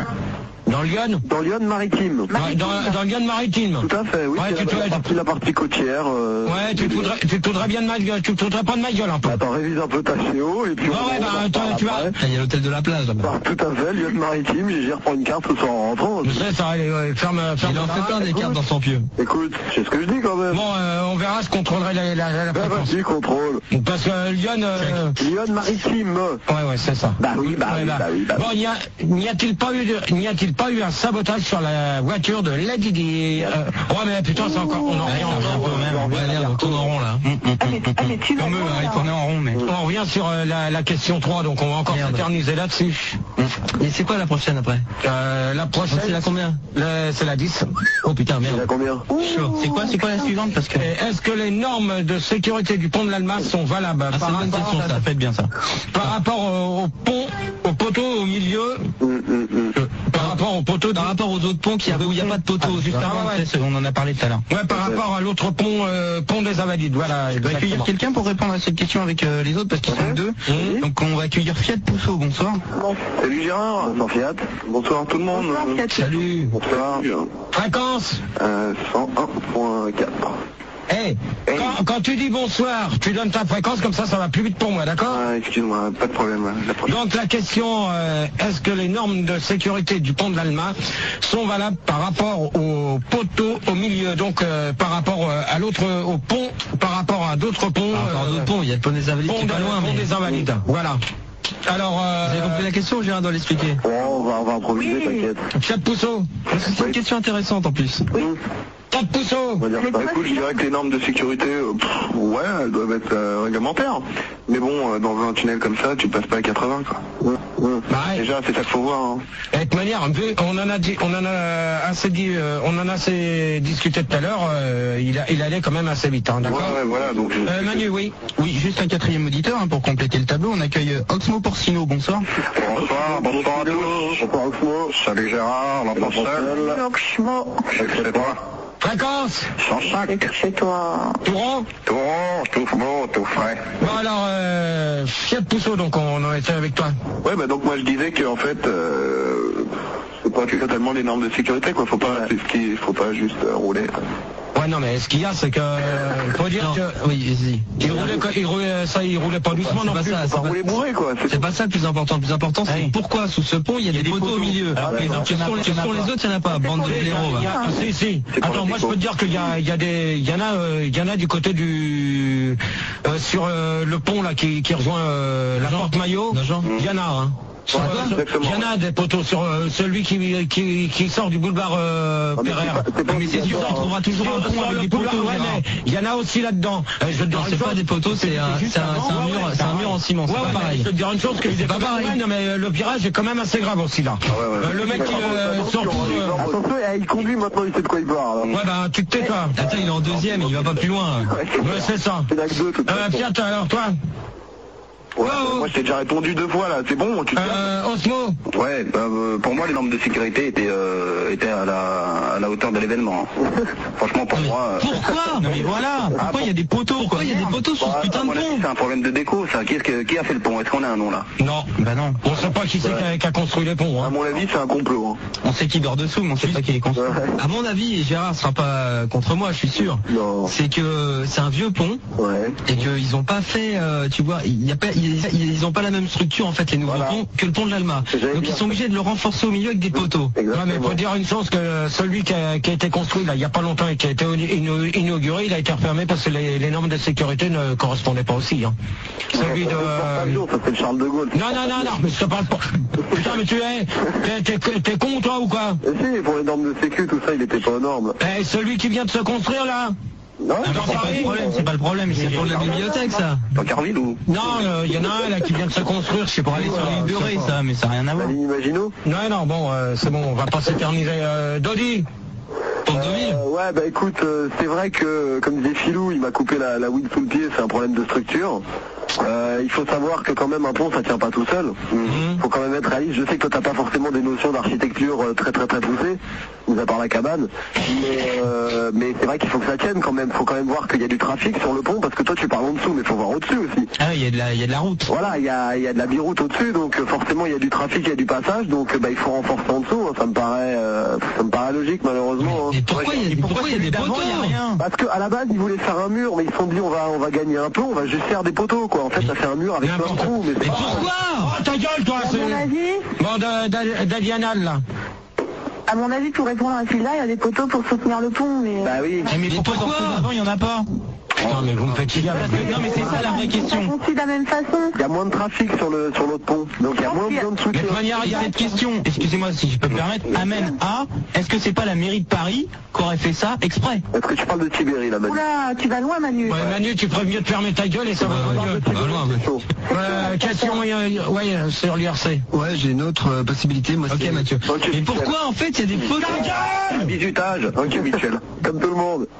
Dans Lyon? Dans Lyon-Maritime. Ouais, dans, dans Lyon maritime. Tout à fait, oui. Ouais, c'est tu la, te- la, partie, la partie côtière. Euh, Ouais, tu te voudrais, tu te voudrais bien de ma gueule, tu te voudrais pas de ma gueule un peu. Attends, révise un peu ta C O et puis... Ouais, on- ouais, on bah, en attends, reparle tu vas- après. Ah, il y a l'hôtel de la plage là-bas. Bah, tout à fait, Lyon-Maritime, j'y reprends une carte ce soir en rentrant. Je sais, ça, allez, ouais, ferme, ferme. Il en fait plein des cartes dans son pieu. Écoute, c'est ce que je dis quand même. Bon, euh, on verra, je contrôlerai la, la, la, la Bah, fréquence. vas-y, contrôle. Parce que Lyon, euh, Lyon-Maritime. ouais, ouais, c'est ça. Bah oui, bah Ouais, oui, bah. bah oui, bah oui. Bon, n'y a, n'y a-t-il pas eu, de- n'y a-t-il pas eu un sabotage sur la voiture de Lady Di euh, Ouais, mais putain, c'est encore, on en revient encore. On va aller, on tourne en rond là. Ah, mais, ah, mais tu vas Comme eux, voir, hein, il là. tournait en rond, mais. On revient sur euh, la, la question trois, donc on va encore Merde. s'éterniser là-dessus. Et c'est quoi la prochaine après? Euh, la prochaine, C'est la combien? le- c'est la dix. Oh putain, Il y a merde. combien? C'est quoi, c'est quoi la suivante? Parce que. Et Est-ce que les normes de sécurité du pont de l'Almas sont valables Ah, c'est par, une bonne rapport, question, ça, ça fait bien ça. par rapport au, au pont, au poteau au milieu, Hum, hum, hum. euh, par rapport au poteau Par du- rapport aux autres ponts qui où il n'y a pas de poteau, Ah, juste Ah, avant, ouais. c'est- on en a parlé tout à l'heure. Ouais, par rapport à l'autre pont, euh, pont des Invalides, voilà. On va accueillir exactement. quelqu'un pour répondre à cette question avec euh, les autres parce qu'ils sont deux. Mhm. Donc on va accueillir Fiat Pousseau, bonsoir. Salut Gérard, bonsoir Fiat. Bonsoir tout le monde. Bonsoir, Fiat. Salut. Bonsoir. Fréquence. Euh, cent un virgule quatre. Hey, quand, quand tu dis bonsoir, tu donnes ta fréquence, comme ça, ça va plus vite pour moi, d'accord? Ah, excuse-moi, pas de problème. La prochaine. Donc la question, euh, est-ce que les normes de sécurité du pont de l'Alma sont valables par rapport au poteau au milieu, donc euh, par rapport euh, à l'autre, au pont, par rapport à d'autres ponts, Par rapport à d'autres ponts, il y a le pont des Invalides pont, qui est pas de- loin, pont mais... des Invalides, voilà. Alors, Vous avez compris euh, la question, Gérard doit l'expliquer. Bon, on va, on va improviser, Oui. t'inquiète. Fiat Pousseau, Parce que c'est une question intéressante en plus. Fiat Pousseau, On va dire ça. Écoute, je dirais que les normes de sécurité, euh, pff, ouais, elles doivent être euh, réglementaires. Mais bon, euh, dans un tunnel comme ça, tu passes pas à quatre-vingts, quoi. Ouais, ouais. Bah ouais. Déjà, c'est ça qu'il faut voir. Hein. de toute manière, vu- on en a dit, on en a assez dit, euh, on en a assez discuté tout à l'heure, euh, il, a- il allait quand même assez vite, hein, Ouais, d'accord? ouais, voilà. Donc, je- Euh, Manu, oui. Oui, juste un quatrième auditeur hein, pour compléter le tableau. On accueille euh, Oxmo Porcino, bonsoir. Bonsoir, bonsoir à tous. Bonsoir Oxmo. Salut Gérard, l'enfant seul. Donc, je m'en- Je sais pas. Fréquence cent cinq. Chez toi. Tout rond Tout rond, tout beau, tout frais. Bon alors, euh, Fiat Pousseau, donc on en était avec toi. Ouais, bah donc moi je disais qu'en fait, euh, c'est pas totalement les normes de sécurité, quoi. Faut pas, c'est ce qui, faut pas juste euh, rouler. Ouais, non, mais ce qu'il y a, c'est que, euh, faut dire Non. que, Oui, vas-y. il roulait, il roulait, ça, il roulait pas doucement non C'est pas plus. ça, c'est Faut pas pas, rouler bourré, quoi. c'est pas ça le plus important. Le plus important, c'est Oui. pourquoi sous ce pont il y a des, des poteaux, au poteaux. milieu. Alors, Alors, les autres, que il y en a sur les, pas. sur les autres, il n'y en a pas. Bande de Il y a- blaireaux. il y a- va. ah, si, si. C'est pour Attends, le moi je déco. peux te dire qu'il y a, il y a des, il y en a, euh, il y en a du côté du, euh, sur euh, le pont là qui, qui rejoint euh, la porte Maillot. Nogent. Il y en a, hein. Sur, Ouais, euh, exactement. il y en a des poteaux sur euh, celui qui, qui, qui sort du boulevard euh, Ah, mais Pereire. c'est pas- c'est pas Mais c'est sûr, obligatoire, on trouvera toujours un pont avec des poteaux. Ouais, mais il y en a aussi là-dedans. Euh, je vais te dire Non, une c'est chose, pas des poteaux, c'est un, juste c'est un, avant. c'est un Ouais, mur, ouais, c'est un mur en ciment. C'est Ouais, pas ouais, pareil. Je vais te dire une chose que C'est pas pareil. Ouais, non, mais le virage est quand même assez grave aussi là. ouais, ouais. Euh, le mec qui euh, Attention, surtout. hein, euh, Attention, eh, il conduit maintenant, il sait de quoi il parle. Ouais, bah tu te tais toi. Attends, il est en deuxième, il va pas plus loin. Ouais, c'est ça. C'est d'acte deux, de toute Euh, façon. Fiat, alors toi Ouais, Oh. moi je t'ai déjà répondu deux fois là, c'est bon, tu te calmes. euh, Osmo Ouais, bah, euh, pour moi les normes de sécurité étaient, euh, étaient à, la, à la hauteur de l'événement. Franchement pour moi... euh, Pourquoi Non mais voilà, pourquoi il y a des poteaux Pourquoi il y a des poteaux sous bah, ce putain à de mon avis, pont c'est un problème de déco ça. Qui, est-ce que, qui a fait le pont? Est-ce qu'on a un nom là? Non. Bah non. On sait pas qui c'est qui a- qui a construit les ponts. À Hein. mon avis c'est un complot. On sait qui dort dessous, mais on sait pas qui est construit. Hein. À mon avis, et Gérard sera pas contre moi, je suis sûr. Non. C'est que c'est un vieux pont Ouais. et qu'ils ont pas fait, euh, tu vois, il y a pas, ils, ils ont pas la même structure en fait les nouveaux Voilà. ponts que le pont de l'Alma. J'allais Donc dire ils sont obligés de le renforcer au milieu avec des poteaux. Ouais, mais Exactement. faut dire une chose que celui qui a, qui a été construit là il y a pas longtemps et qui a été ino- inauguré, il a été refermé parce que les, les normes de sécurité ne correspondaient pas aussi. Hein. Celui de. Ça c'est le Charles de Gaulle. Non, non, non, non, mais je te parle pas. Putain, mais tu es. T'es, t'es, t'es con, toi, ou quoi? Et si, pour les normes de sécu, tout ça, il était pas aux normes. Eh, celui qui vient de se construire, là? Non, Ah, mais c'est pas le problème, c'est pas le problème, c'est Pour la bibliothèque ça. dans Carville ou Non, il y en a un, là, qui vient de se construire, je sais pas. pour aller sur l'île de Ré, ça, mais ça n'a rien à la voir. ligne Maginot? Non, non, bon, euh, c'est bon, on va pas s'éterniser. Euh, Dodi? Pont de Deauville. Euh, ouais, bah écoute, euh, c'est vrai que, comme disait Philou, il m'a coupé la, la weed sous le pied, c'est un problème de structure. Euh, il faut savoir que quand même un pont ça tient pas tout seul. Il faut quand même être réaliste. Je sais que toi t'as pas forcément des notions d'architecture euh, très très très poussées, mis à part la cabane. Mais, euh, mais c'est vrai qu'il faut que ça tienne quand même. Faut quand même voir qu'il y a du trafic sur le pont parce que toi tu parles en dessous, mais faut voir au-dessus aussi. Ah, il y a de la, il y a de la route. Voilà, il y a, il y a de la biroute au-dessus, donc euh, forcément il y a du trafic, il y a du passage, donc euh, bah, il faut renforcer en dessous. Hein. Ça me paraît, euh, ça me paraît logique malheureusement. hein. Et pourquoi il y a, pourquoi il y a des D'avant, poteaux? il y a rien. Parce qu'à la base, ils voulaient faire un mur, mais ils se sont dit on va on va gagner un peu, on va juste faire des poteaux quoi. En fait, ça fait un mur avec plein de N'importe trous, mais Mais c'est pas... pourquoi? Oh, ta gueule, toi, À mon c'est. avis, Bon, de- de- d'Adianal, là. à mon avis, pour répondre à celui-là, il y a des poteaux pour soutenir le pont, mais. Bah oui. Eh, mais pourquoi dans ceux d'avant, il y en a pas? Non, mais vous me faites chier. Non, mais c'est ça la vraie Ils question. sont conçus de la même façon. Il y a moins de trafic sur le sur l'autre pont, donc il y a moins besoin de De soutien. toute manière, il y a cette question, excusez-moi si je peux me permettre, amène à, est-ce que c'est pas la mairie de Paris qui aurait fait ça exprès? Est-ce que tu parles de Tibéri là, Manu? Oula, tu vas loin, Manu. Ouais, Manu, tu ferais mieux de fermer ta gueule et ça va mieux. Bah, loin, mais- C'est chaud. Euh, question, euh, ouais, sur l'I R C. Ouais, j'ai une autre euh, possibilité. Moi, Ok c'est- Mathieu. Ok, Mais pourquoi en fait il y a des poteaux? Bisutage. Ok Michel. Comme tout le monde.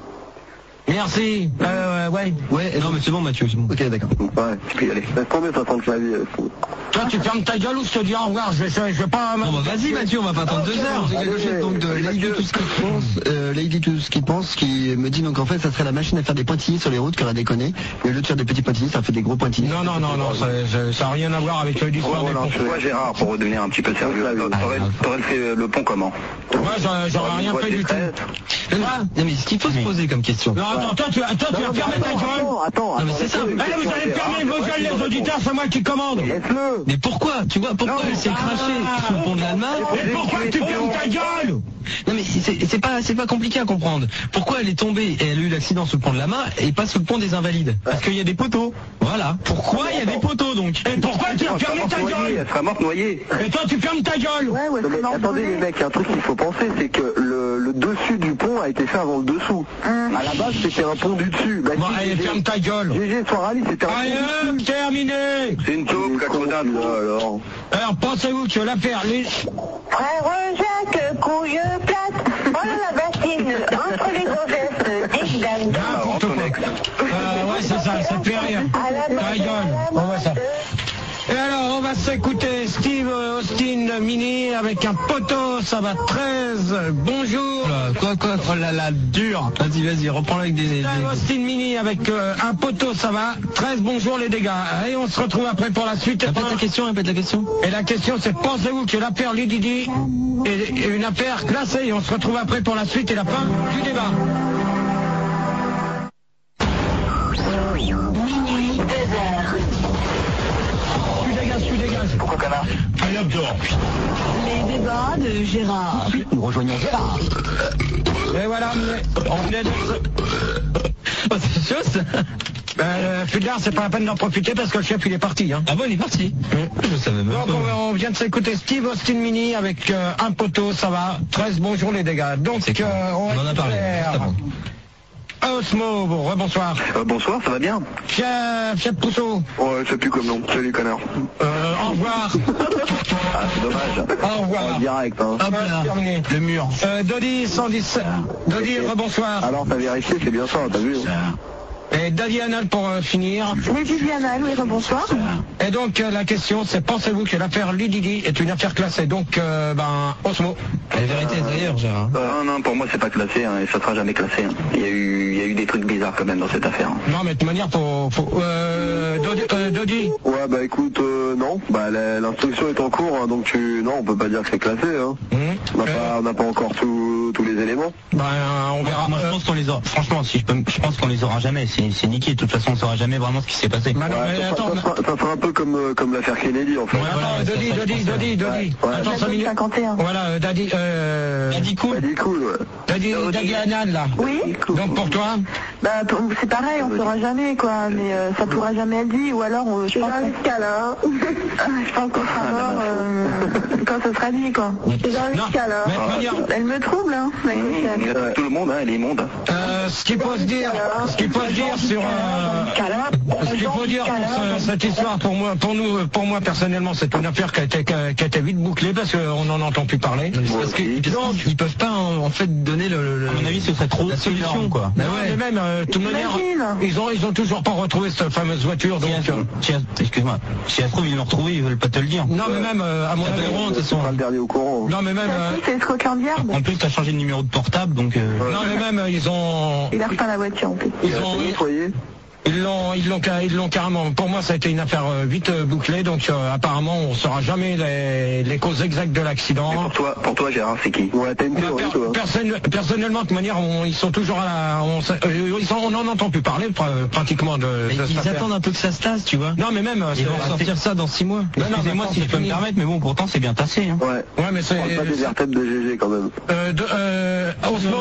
Merci. Euh, ouais. Ouais, Non mais c'est bon Mathieu, c'est bon. ok, d'accord. Ouais, tu peux y aller. Laisse tomber, ça sent le clavier. Toi, tu fermes ta gueule ou je te dis au revoir. Je vais, je vais pas. Bon bah vas-y Mathieu, on va pas attendre deux heures. C'est quelque chose donc de Lady Tout ce qu'il pense, euh, Lady Tout ce qu'il pense, qui me dit donc en fait ça serait la machine à faire des pointillés sur les routes qui aurait déconné. Et au lieu de faire des petits pointillés, ça fait des gros pointillés. Non, non, non, non, ça ça- ça a rien à voir avec l'histoire des ponts. Toi Gérard, pour redevenir un petit peu sérieux, t'aurais t'aurais fait le pont comment? Moi, j'aurais j'aurais rien fait du tout. Non mais, non, mais ce qu'il faut se poser comme question. Non, attends, toi, tu, toi, tu vas fermer ta gueule. Attends, attends. Non, mais c'est ça. Allez, vous allez fermer vos gueules, les auditeurs, c'est moi qui commande. Laisse-le. Mais pourquoi? Tu vois, pourquoi elle s'est crachée sous le pont de l'Alma? Mais pourquoi tu fermes ta gueule? Non mais c'est c'est pas c'est pas compliqué à comprendre. Pourquoi elle est tombée et elle a eu l'accident sous le pont de l'Alma et pas sous le pont des Invalides? Parce qu'il y a des poteaux. Voilà. Pourquoi il y a des poteaux donc? Et pourquoi tu as fermé ta gueule? Elle sera morte noyée. Et toi, tu fermes ta gueule. Ouais, ouais, Non, c'est mais mort attendez brûlé. les mecs, il y a un truc qu'il faut penser, c'est que le, le dessus du pont a été fait avant le dessous. Hum. À la base, c'était un pont du dessus. Bah, Bon, si, allez, G G, ferme ta gueule. G G Soirali, c'était un Allez, pont hop, du dessus. terminé. C'est une taupe, Cacodin, alors. Alors, pensez-vous que la faire, les... Frère Jacques, couille plate, voilà la bassine, entre les ogesses, des dames. N'importe quoi. Euh, ouais, c'est ça, ça te fait rire. À la Ta gueule, on voit ça. Et alors, on va s'écouter Steve Austin Mini avec un poteau. poteau, ça va. treize, bonjour. Quoi, quoi, oh là là, dur. Vas-y, vas-y, reprends-le avec des... des... Austin Mini avec euh, un poteau, ça va. treize, bonjour les dégâts. Et on se retrouve après pour la suite. Répète la question, répète la question. Et la question, c'est pensez-vous que l'affaire Lididi est une affaire classée? Et on se retrouve après pour la suite et la fin du débat. Minuit, deux heures. Tu dégages, tu dégages. Pourquoi connard? Allez hop dehors. Les débats de Gérard. Nous rejoignons Gérard. Et voilà, on venait de... Oh, c'est chaud ça. Ben, euh, Fulgard, c'est pas la peine d'en profiter parce que le chef il est parti. Hein. Ah bon, il est parti. Mmh. Je savais même Donc pas. on, on vient de s'écouter Steve Austin Mini avec euh, un poteau, ça va. treize, bonjour les dégâts. Donc C'est euh, on, on en a parlé. récupère C'est bon. Osmo, bon, rebonsoir. Euh, bonsoir, ça va bien? Chef, chef Pousseau. Ouais, je sais plus comme nom. Salut, connard. Euh, au revoir. Ah, c'est dommage. Au revoir. En direct, hein. Hop là. Terminé. Le mur. Euh, Dodi cent dix-sept. Dodi, rebonsoir. Alors, t'as vérifié, c'est bien ça, t'as vu? Et Dadi Anal pour euh, finir. Oui, Viviana, oui, bonsoir. Et donc euh, la question c'est pensez-vous que l'affaire Lididi est une affaire classée? Donc euh, ben Osmo. La vérité est ailleurs, Gérard. Euh, non, non, pour moi, c'est pas classé, hein, et ça sera jamais classé. Hein. Il y a eu, il y a eu des trucs bizarres quand même dans cette affaire. Hein. Non mais de toute manière faut, faut euh, Dodi, euh, Dodi. Ouais, bah écoute, euh, non. Bah la- l'instruction est en cours, hein, donc tu, non, on peut pas dire que c'est classé. Hein. Mmh. On n'a Euh, pas, on n'a pas encore tous tous les éléments. Ben on verra. Moi, je Euh, pense qu'on les aura. Franchement, si je peux, je pense qu'on les aura jamais. C'est, c'est niqué. De toute façon, on saura jamais vraiment ce qui s'est passé. bah non, Ouais, mais ça, attends, sera, ça, sera, ça sera un peu comme, euh, comme l'affaire Kennedy, en fait. attends, voilà, Dodi, ça, ça, Dodi, je pense, Dodi, Dodi. Ouais, ouais. Attends cinq minutes. cinquante et un. Voilà, euh, Dadi, euh, Dadi cool. Elle dit cool, ouais. Dadi, Dadi Anal là. Oui. Donc pour toi. Bah, pour- c'est pareil, on saura jamais, quoi, mais euh, ça pourra jamais être dit, ou alors, euh, je pense qu'on là. Je pense qu'on sera mort euh, quand ce sera dit, quoi. C'est dans Non, le cas, là. mais de manière- Elle me trouble, hein. la Michel. Il reste tout le monde, hein, elle est immonde. Euh, ce qu'il faut se dire, ce qu'il faut se dire sur, euh, ce qu'il faut dire pour ce- cette histoire, pour moi, pour nous, pour moi personnellement, c'est une affaire qui a été, qui a, qui a été vite bouclée parce qu'on n'en entend plus parler. Parce qu'ils ils peuvent pas en, en fait donner le, le- À mon avis, ce serait trop la solution énorme, quoi. Mais ouais, mais même, euh, de toute manière, Imagine. ils ont, ils ont toujours pas retrouvé cette fameuse voiture, donc. Si, euh, si, excuse-moi. Si ça se trouve, ils l'ont retrouvé, ils veulent pas te le dire. non, mais même, euh, à mon avis, de toute C'est pas le dernier au courant. non, mais même, Ça euh, se trouve, c'est Scotland Yard. En plus, t'as changé de numéro de portable, donc. Euh... non, mais même, euh, ils ont, Il a repeint la voiture, en plus. ils ont, Vous voyez? Ils l'ont, ils l'ont, ils l'ont carrément. Pour moi, ça a été une affaire euh, vite euh, bouclée. Donc, euh, apparemment, on saura jamais les, les causes exactes de l'accident. Pour toi, pour toi, Gérard, c'est qui? Ouais, t'as une Bah, théorie, per- toi. personne- personnellement, de toute manière, on- ils sont toujours à la. On, s- euh, ils sont- on en entend plus parler pr- pratiquement de. Mais de cette ils affaire. attendent un peu que ça se tasse, tu vois. Non, mais même. euh, Ils c'est- vont sortir ça dans six mois. Non, non, Excusez-moi mais si je peux me fini. permettre, mais bon, pourtant, c'est bien tassé. Hein. Ouais. Ouais, mais c'est. On parle pas des vertèbres de G G quand même. Euh, de, euh, Osmo.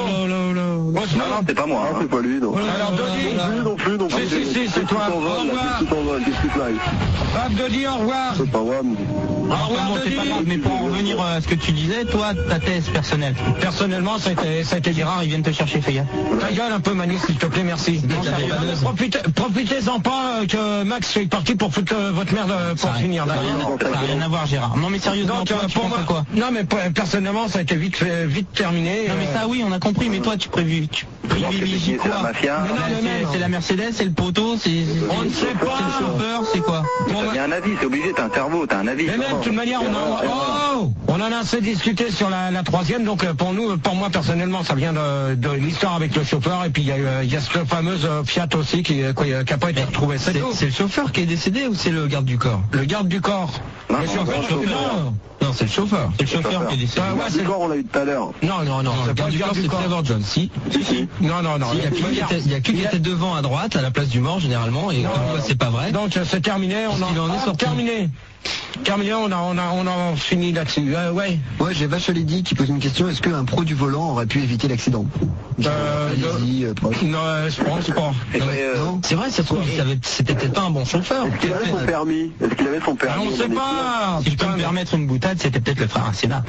Osmo. Non, c'est pas moi, hein, c'est pas lui, non. Alors, Dodi. Non plus, non plus, non plus. Si, si, si, c'est toi. Qu'est-ce que tu t'envoles, là? Qu'est-ce que tu t'envoles? Qu'est-ce que tu flyes? Hop, Dodi, au revoir. C'est pas moi. Au Alors, revoir, bon, c'est pas Dodi. grave, mais pour en revenir à ce que tu disais, toi, ta thèse personnelle. Personnellement, ça a été, ça a été Gérard, ils viennent te chercher, fais gaffe. Ta gueule un peu, Mani, s'il te plaît, merci. Non, ça Euh, va pas. profitez, profitez-en pas euh, que Max soit parti pour foutre euh, votre merde euh, pour finir. Ça n'a d'accord rien, ça n'a rien à voir, Gérard. Non, mais sérieusement, Donc, toi, euh, tu pour penses moi, à quoi? non, mais p- personnellement, ça a été vite, fait- vite terminé. Non, mais euh, ça, oui, on a compris, mais toi, tu prévu, tu privilégies C'est la quoi? mafia. Mais non, mais C'est- même, C'est la Mercedes, c'est le poteau, c'est. On ne sait pas. C'est le chauffeur, c'est quoi? Bon, T'as un avis, c'est obligé, t'as un cerveau, t'as un avis. mais même, de toute manière, on en, oh, on en a assez discuté sur la, la troisième, donc euh, pour nous, pour moi personnellement, ça vient de, de l'histoire avec le chauffeur, et puis il y a, euh, il y a cette fameuse euh, Fiat aussi qui n'a pas été retrouvée. C'est C'est tout. c'est le chauffeur qui est décédé ou c'est le garde du corps? Le garde du corps. Non, le non, chauffeur, non, je- chauffeur. non. Non, c'est le chauffeur. C'est le chauffeur qui est décédé. Ah, ouais, Le c'est- corps, on l'a eu tout à l'heure. Non, non, non, Non, c'est le pas garde le du corps, garde du c'est corps. Trevor Jones. Si. Si, si. Non, non, non. Il y a que lui qui était- il y a que lui qui était devant à droite à la place du mort généralement et Non, comme quoi, c'est pas vrai. Donc euh, c'est terminé, on Parce qu'il en, en est ah, sorti. terminé. Terminé, on a, on a, on a fini là-dessus. Euh, ouais. Ouais, j'ai Vachelet dit qui pose une question. Est-ce qu'un pro du volant aurait pu éviter l'accident? Euh, Allez-y, euh, proche. Non, euh, je pense pas. Et, euh, Non. C'est vrai, ça se trouve, il savait- c'était peut-être pas un bon chauffeur. Est-ce qu'il avait son permis? Est-ce qu'il avait son Ah, permis? on sait pas. Si je peux me permettre une boutade, c'était peut-être le frère Sénat.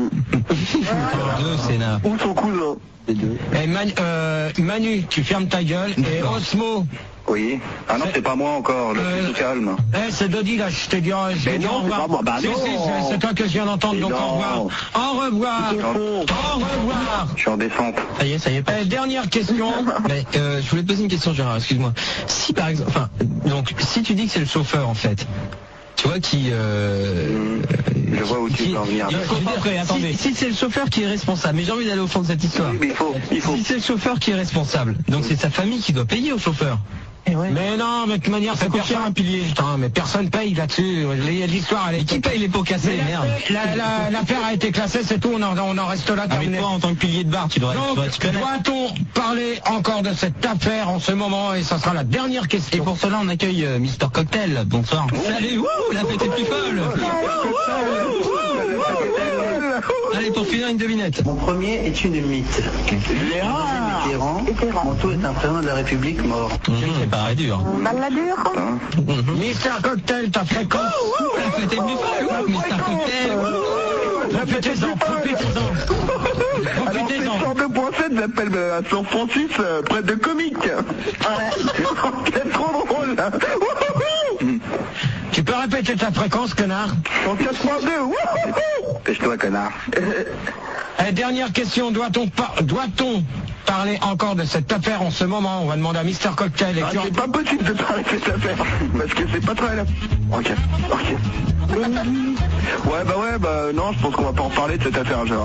Deux, c'est là. Ou son cousin? Les deux. Et Manu, euh, Manu, tu fermes ta gueule. Et Osmo, Oui. Ah non, c'est pas moi encore, le Euh, plus calme. eh, c'est Dodi là, je t'ai dit, je Mais t'ai dit non, au revoir. c'est pas moi. Bah Si, non. si, c'est- c'est toi que je viens d'entendre, Mais donc au non. revoir. Au revoir. Tu confonds. Au revoir. Je suis en descente. Ça y est, ça y est. Eh, dernière question. Mais, euh, je voulais te poser une question, Gérard, excuse-moi. Si par exemple, enfin, donc, si tu dis que c'est le chauffeur en fait, tu vois, qui... Euh, Je vois où tu veux en venir. il faut- Après, attendez. Si, si c'est le chauffeur qui est responsable, mais j'ai envie d'aller au fond de cette histoire. Oui, mais il faut, il faut. Si c'est le chauffeur qui est responsable, donc c'est sa famille qui doit payer au chauffeur. Mais non, mais de toute manière, ça coûte cher un pilier. Putain, mais personne paye là-dessus. L'histoire, elle est... Et qui paye les pots cassés, merde? La- la- L'affaire a été classée, c'est tout, on en, on en reste là, Ah, mais terminé. toi, en tant que pilier de bar, tu devrais, tu Donc, devrais t'y connaître. doit-on parler encore de cette affaire en ce moment? Et ça sera la dernière Et question. pour cela, on accueille euh, Mister Cocktail. Bonsoir. Salut, wouh, la fête est plus folle. Allez, pour finir, une devinette. Mon premier est une mythe. Ah, Mitterrand. Mitterrand. Mon tout est un président de la République mort. C'est pareil dur. Mal la dure. Mister Cocktail, ta fréquence. La fête est plus folle, wouh, Mister Cocktail. Profitez-en, profitez-en. Alors c'est Profitez-en. cent deux point sept, j'appelle euh, à San Francis, euh, près de Comique. C'est trop drôle là. Tu peux répéter ta fréquence, connard? cent quatre point deux. Pêche-toi, connard. Et dernière question, doit-on par- doit-on parler encore de cette affaire en ce moment? On va demander à Mister Cocktail. Et Ah, tu- c'est pas possible de parler de cette affaire, parce que c'est pas très là. Ok, ok. Ouais, bah ouais, bah non, je pense qu'on va pas en parler de cette affaire, genre.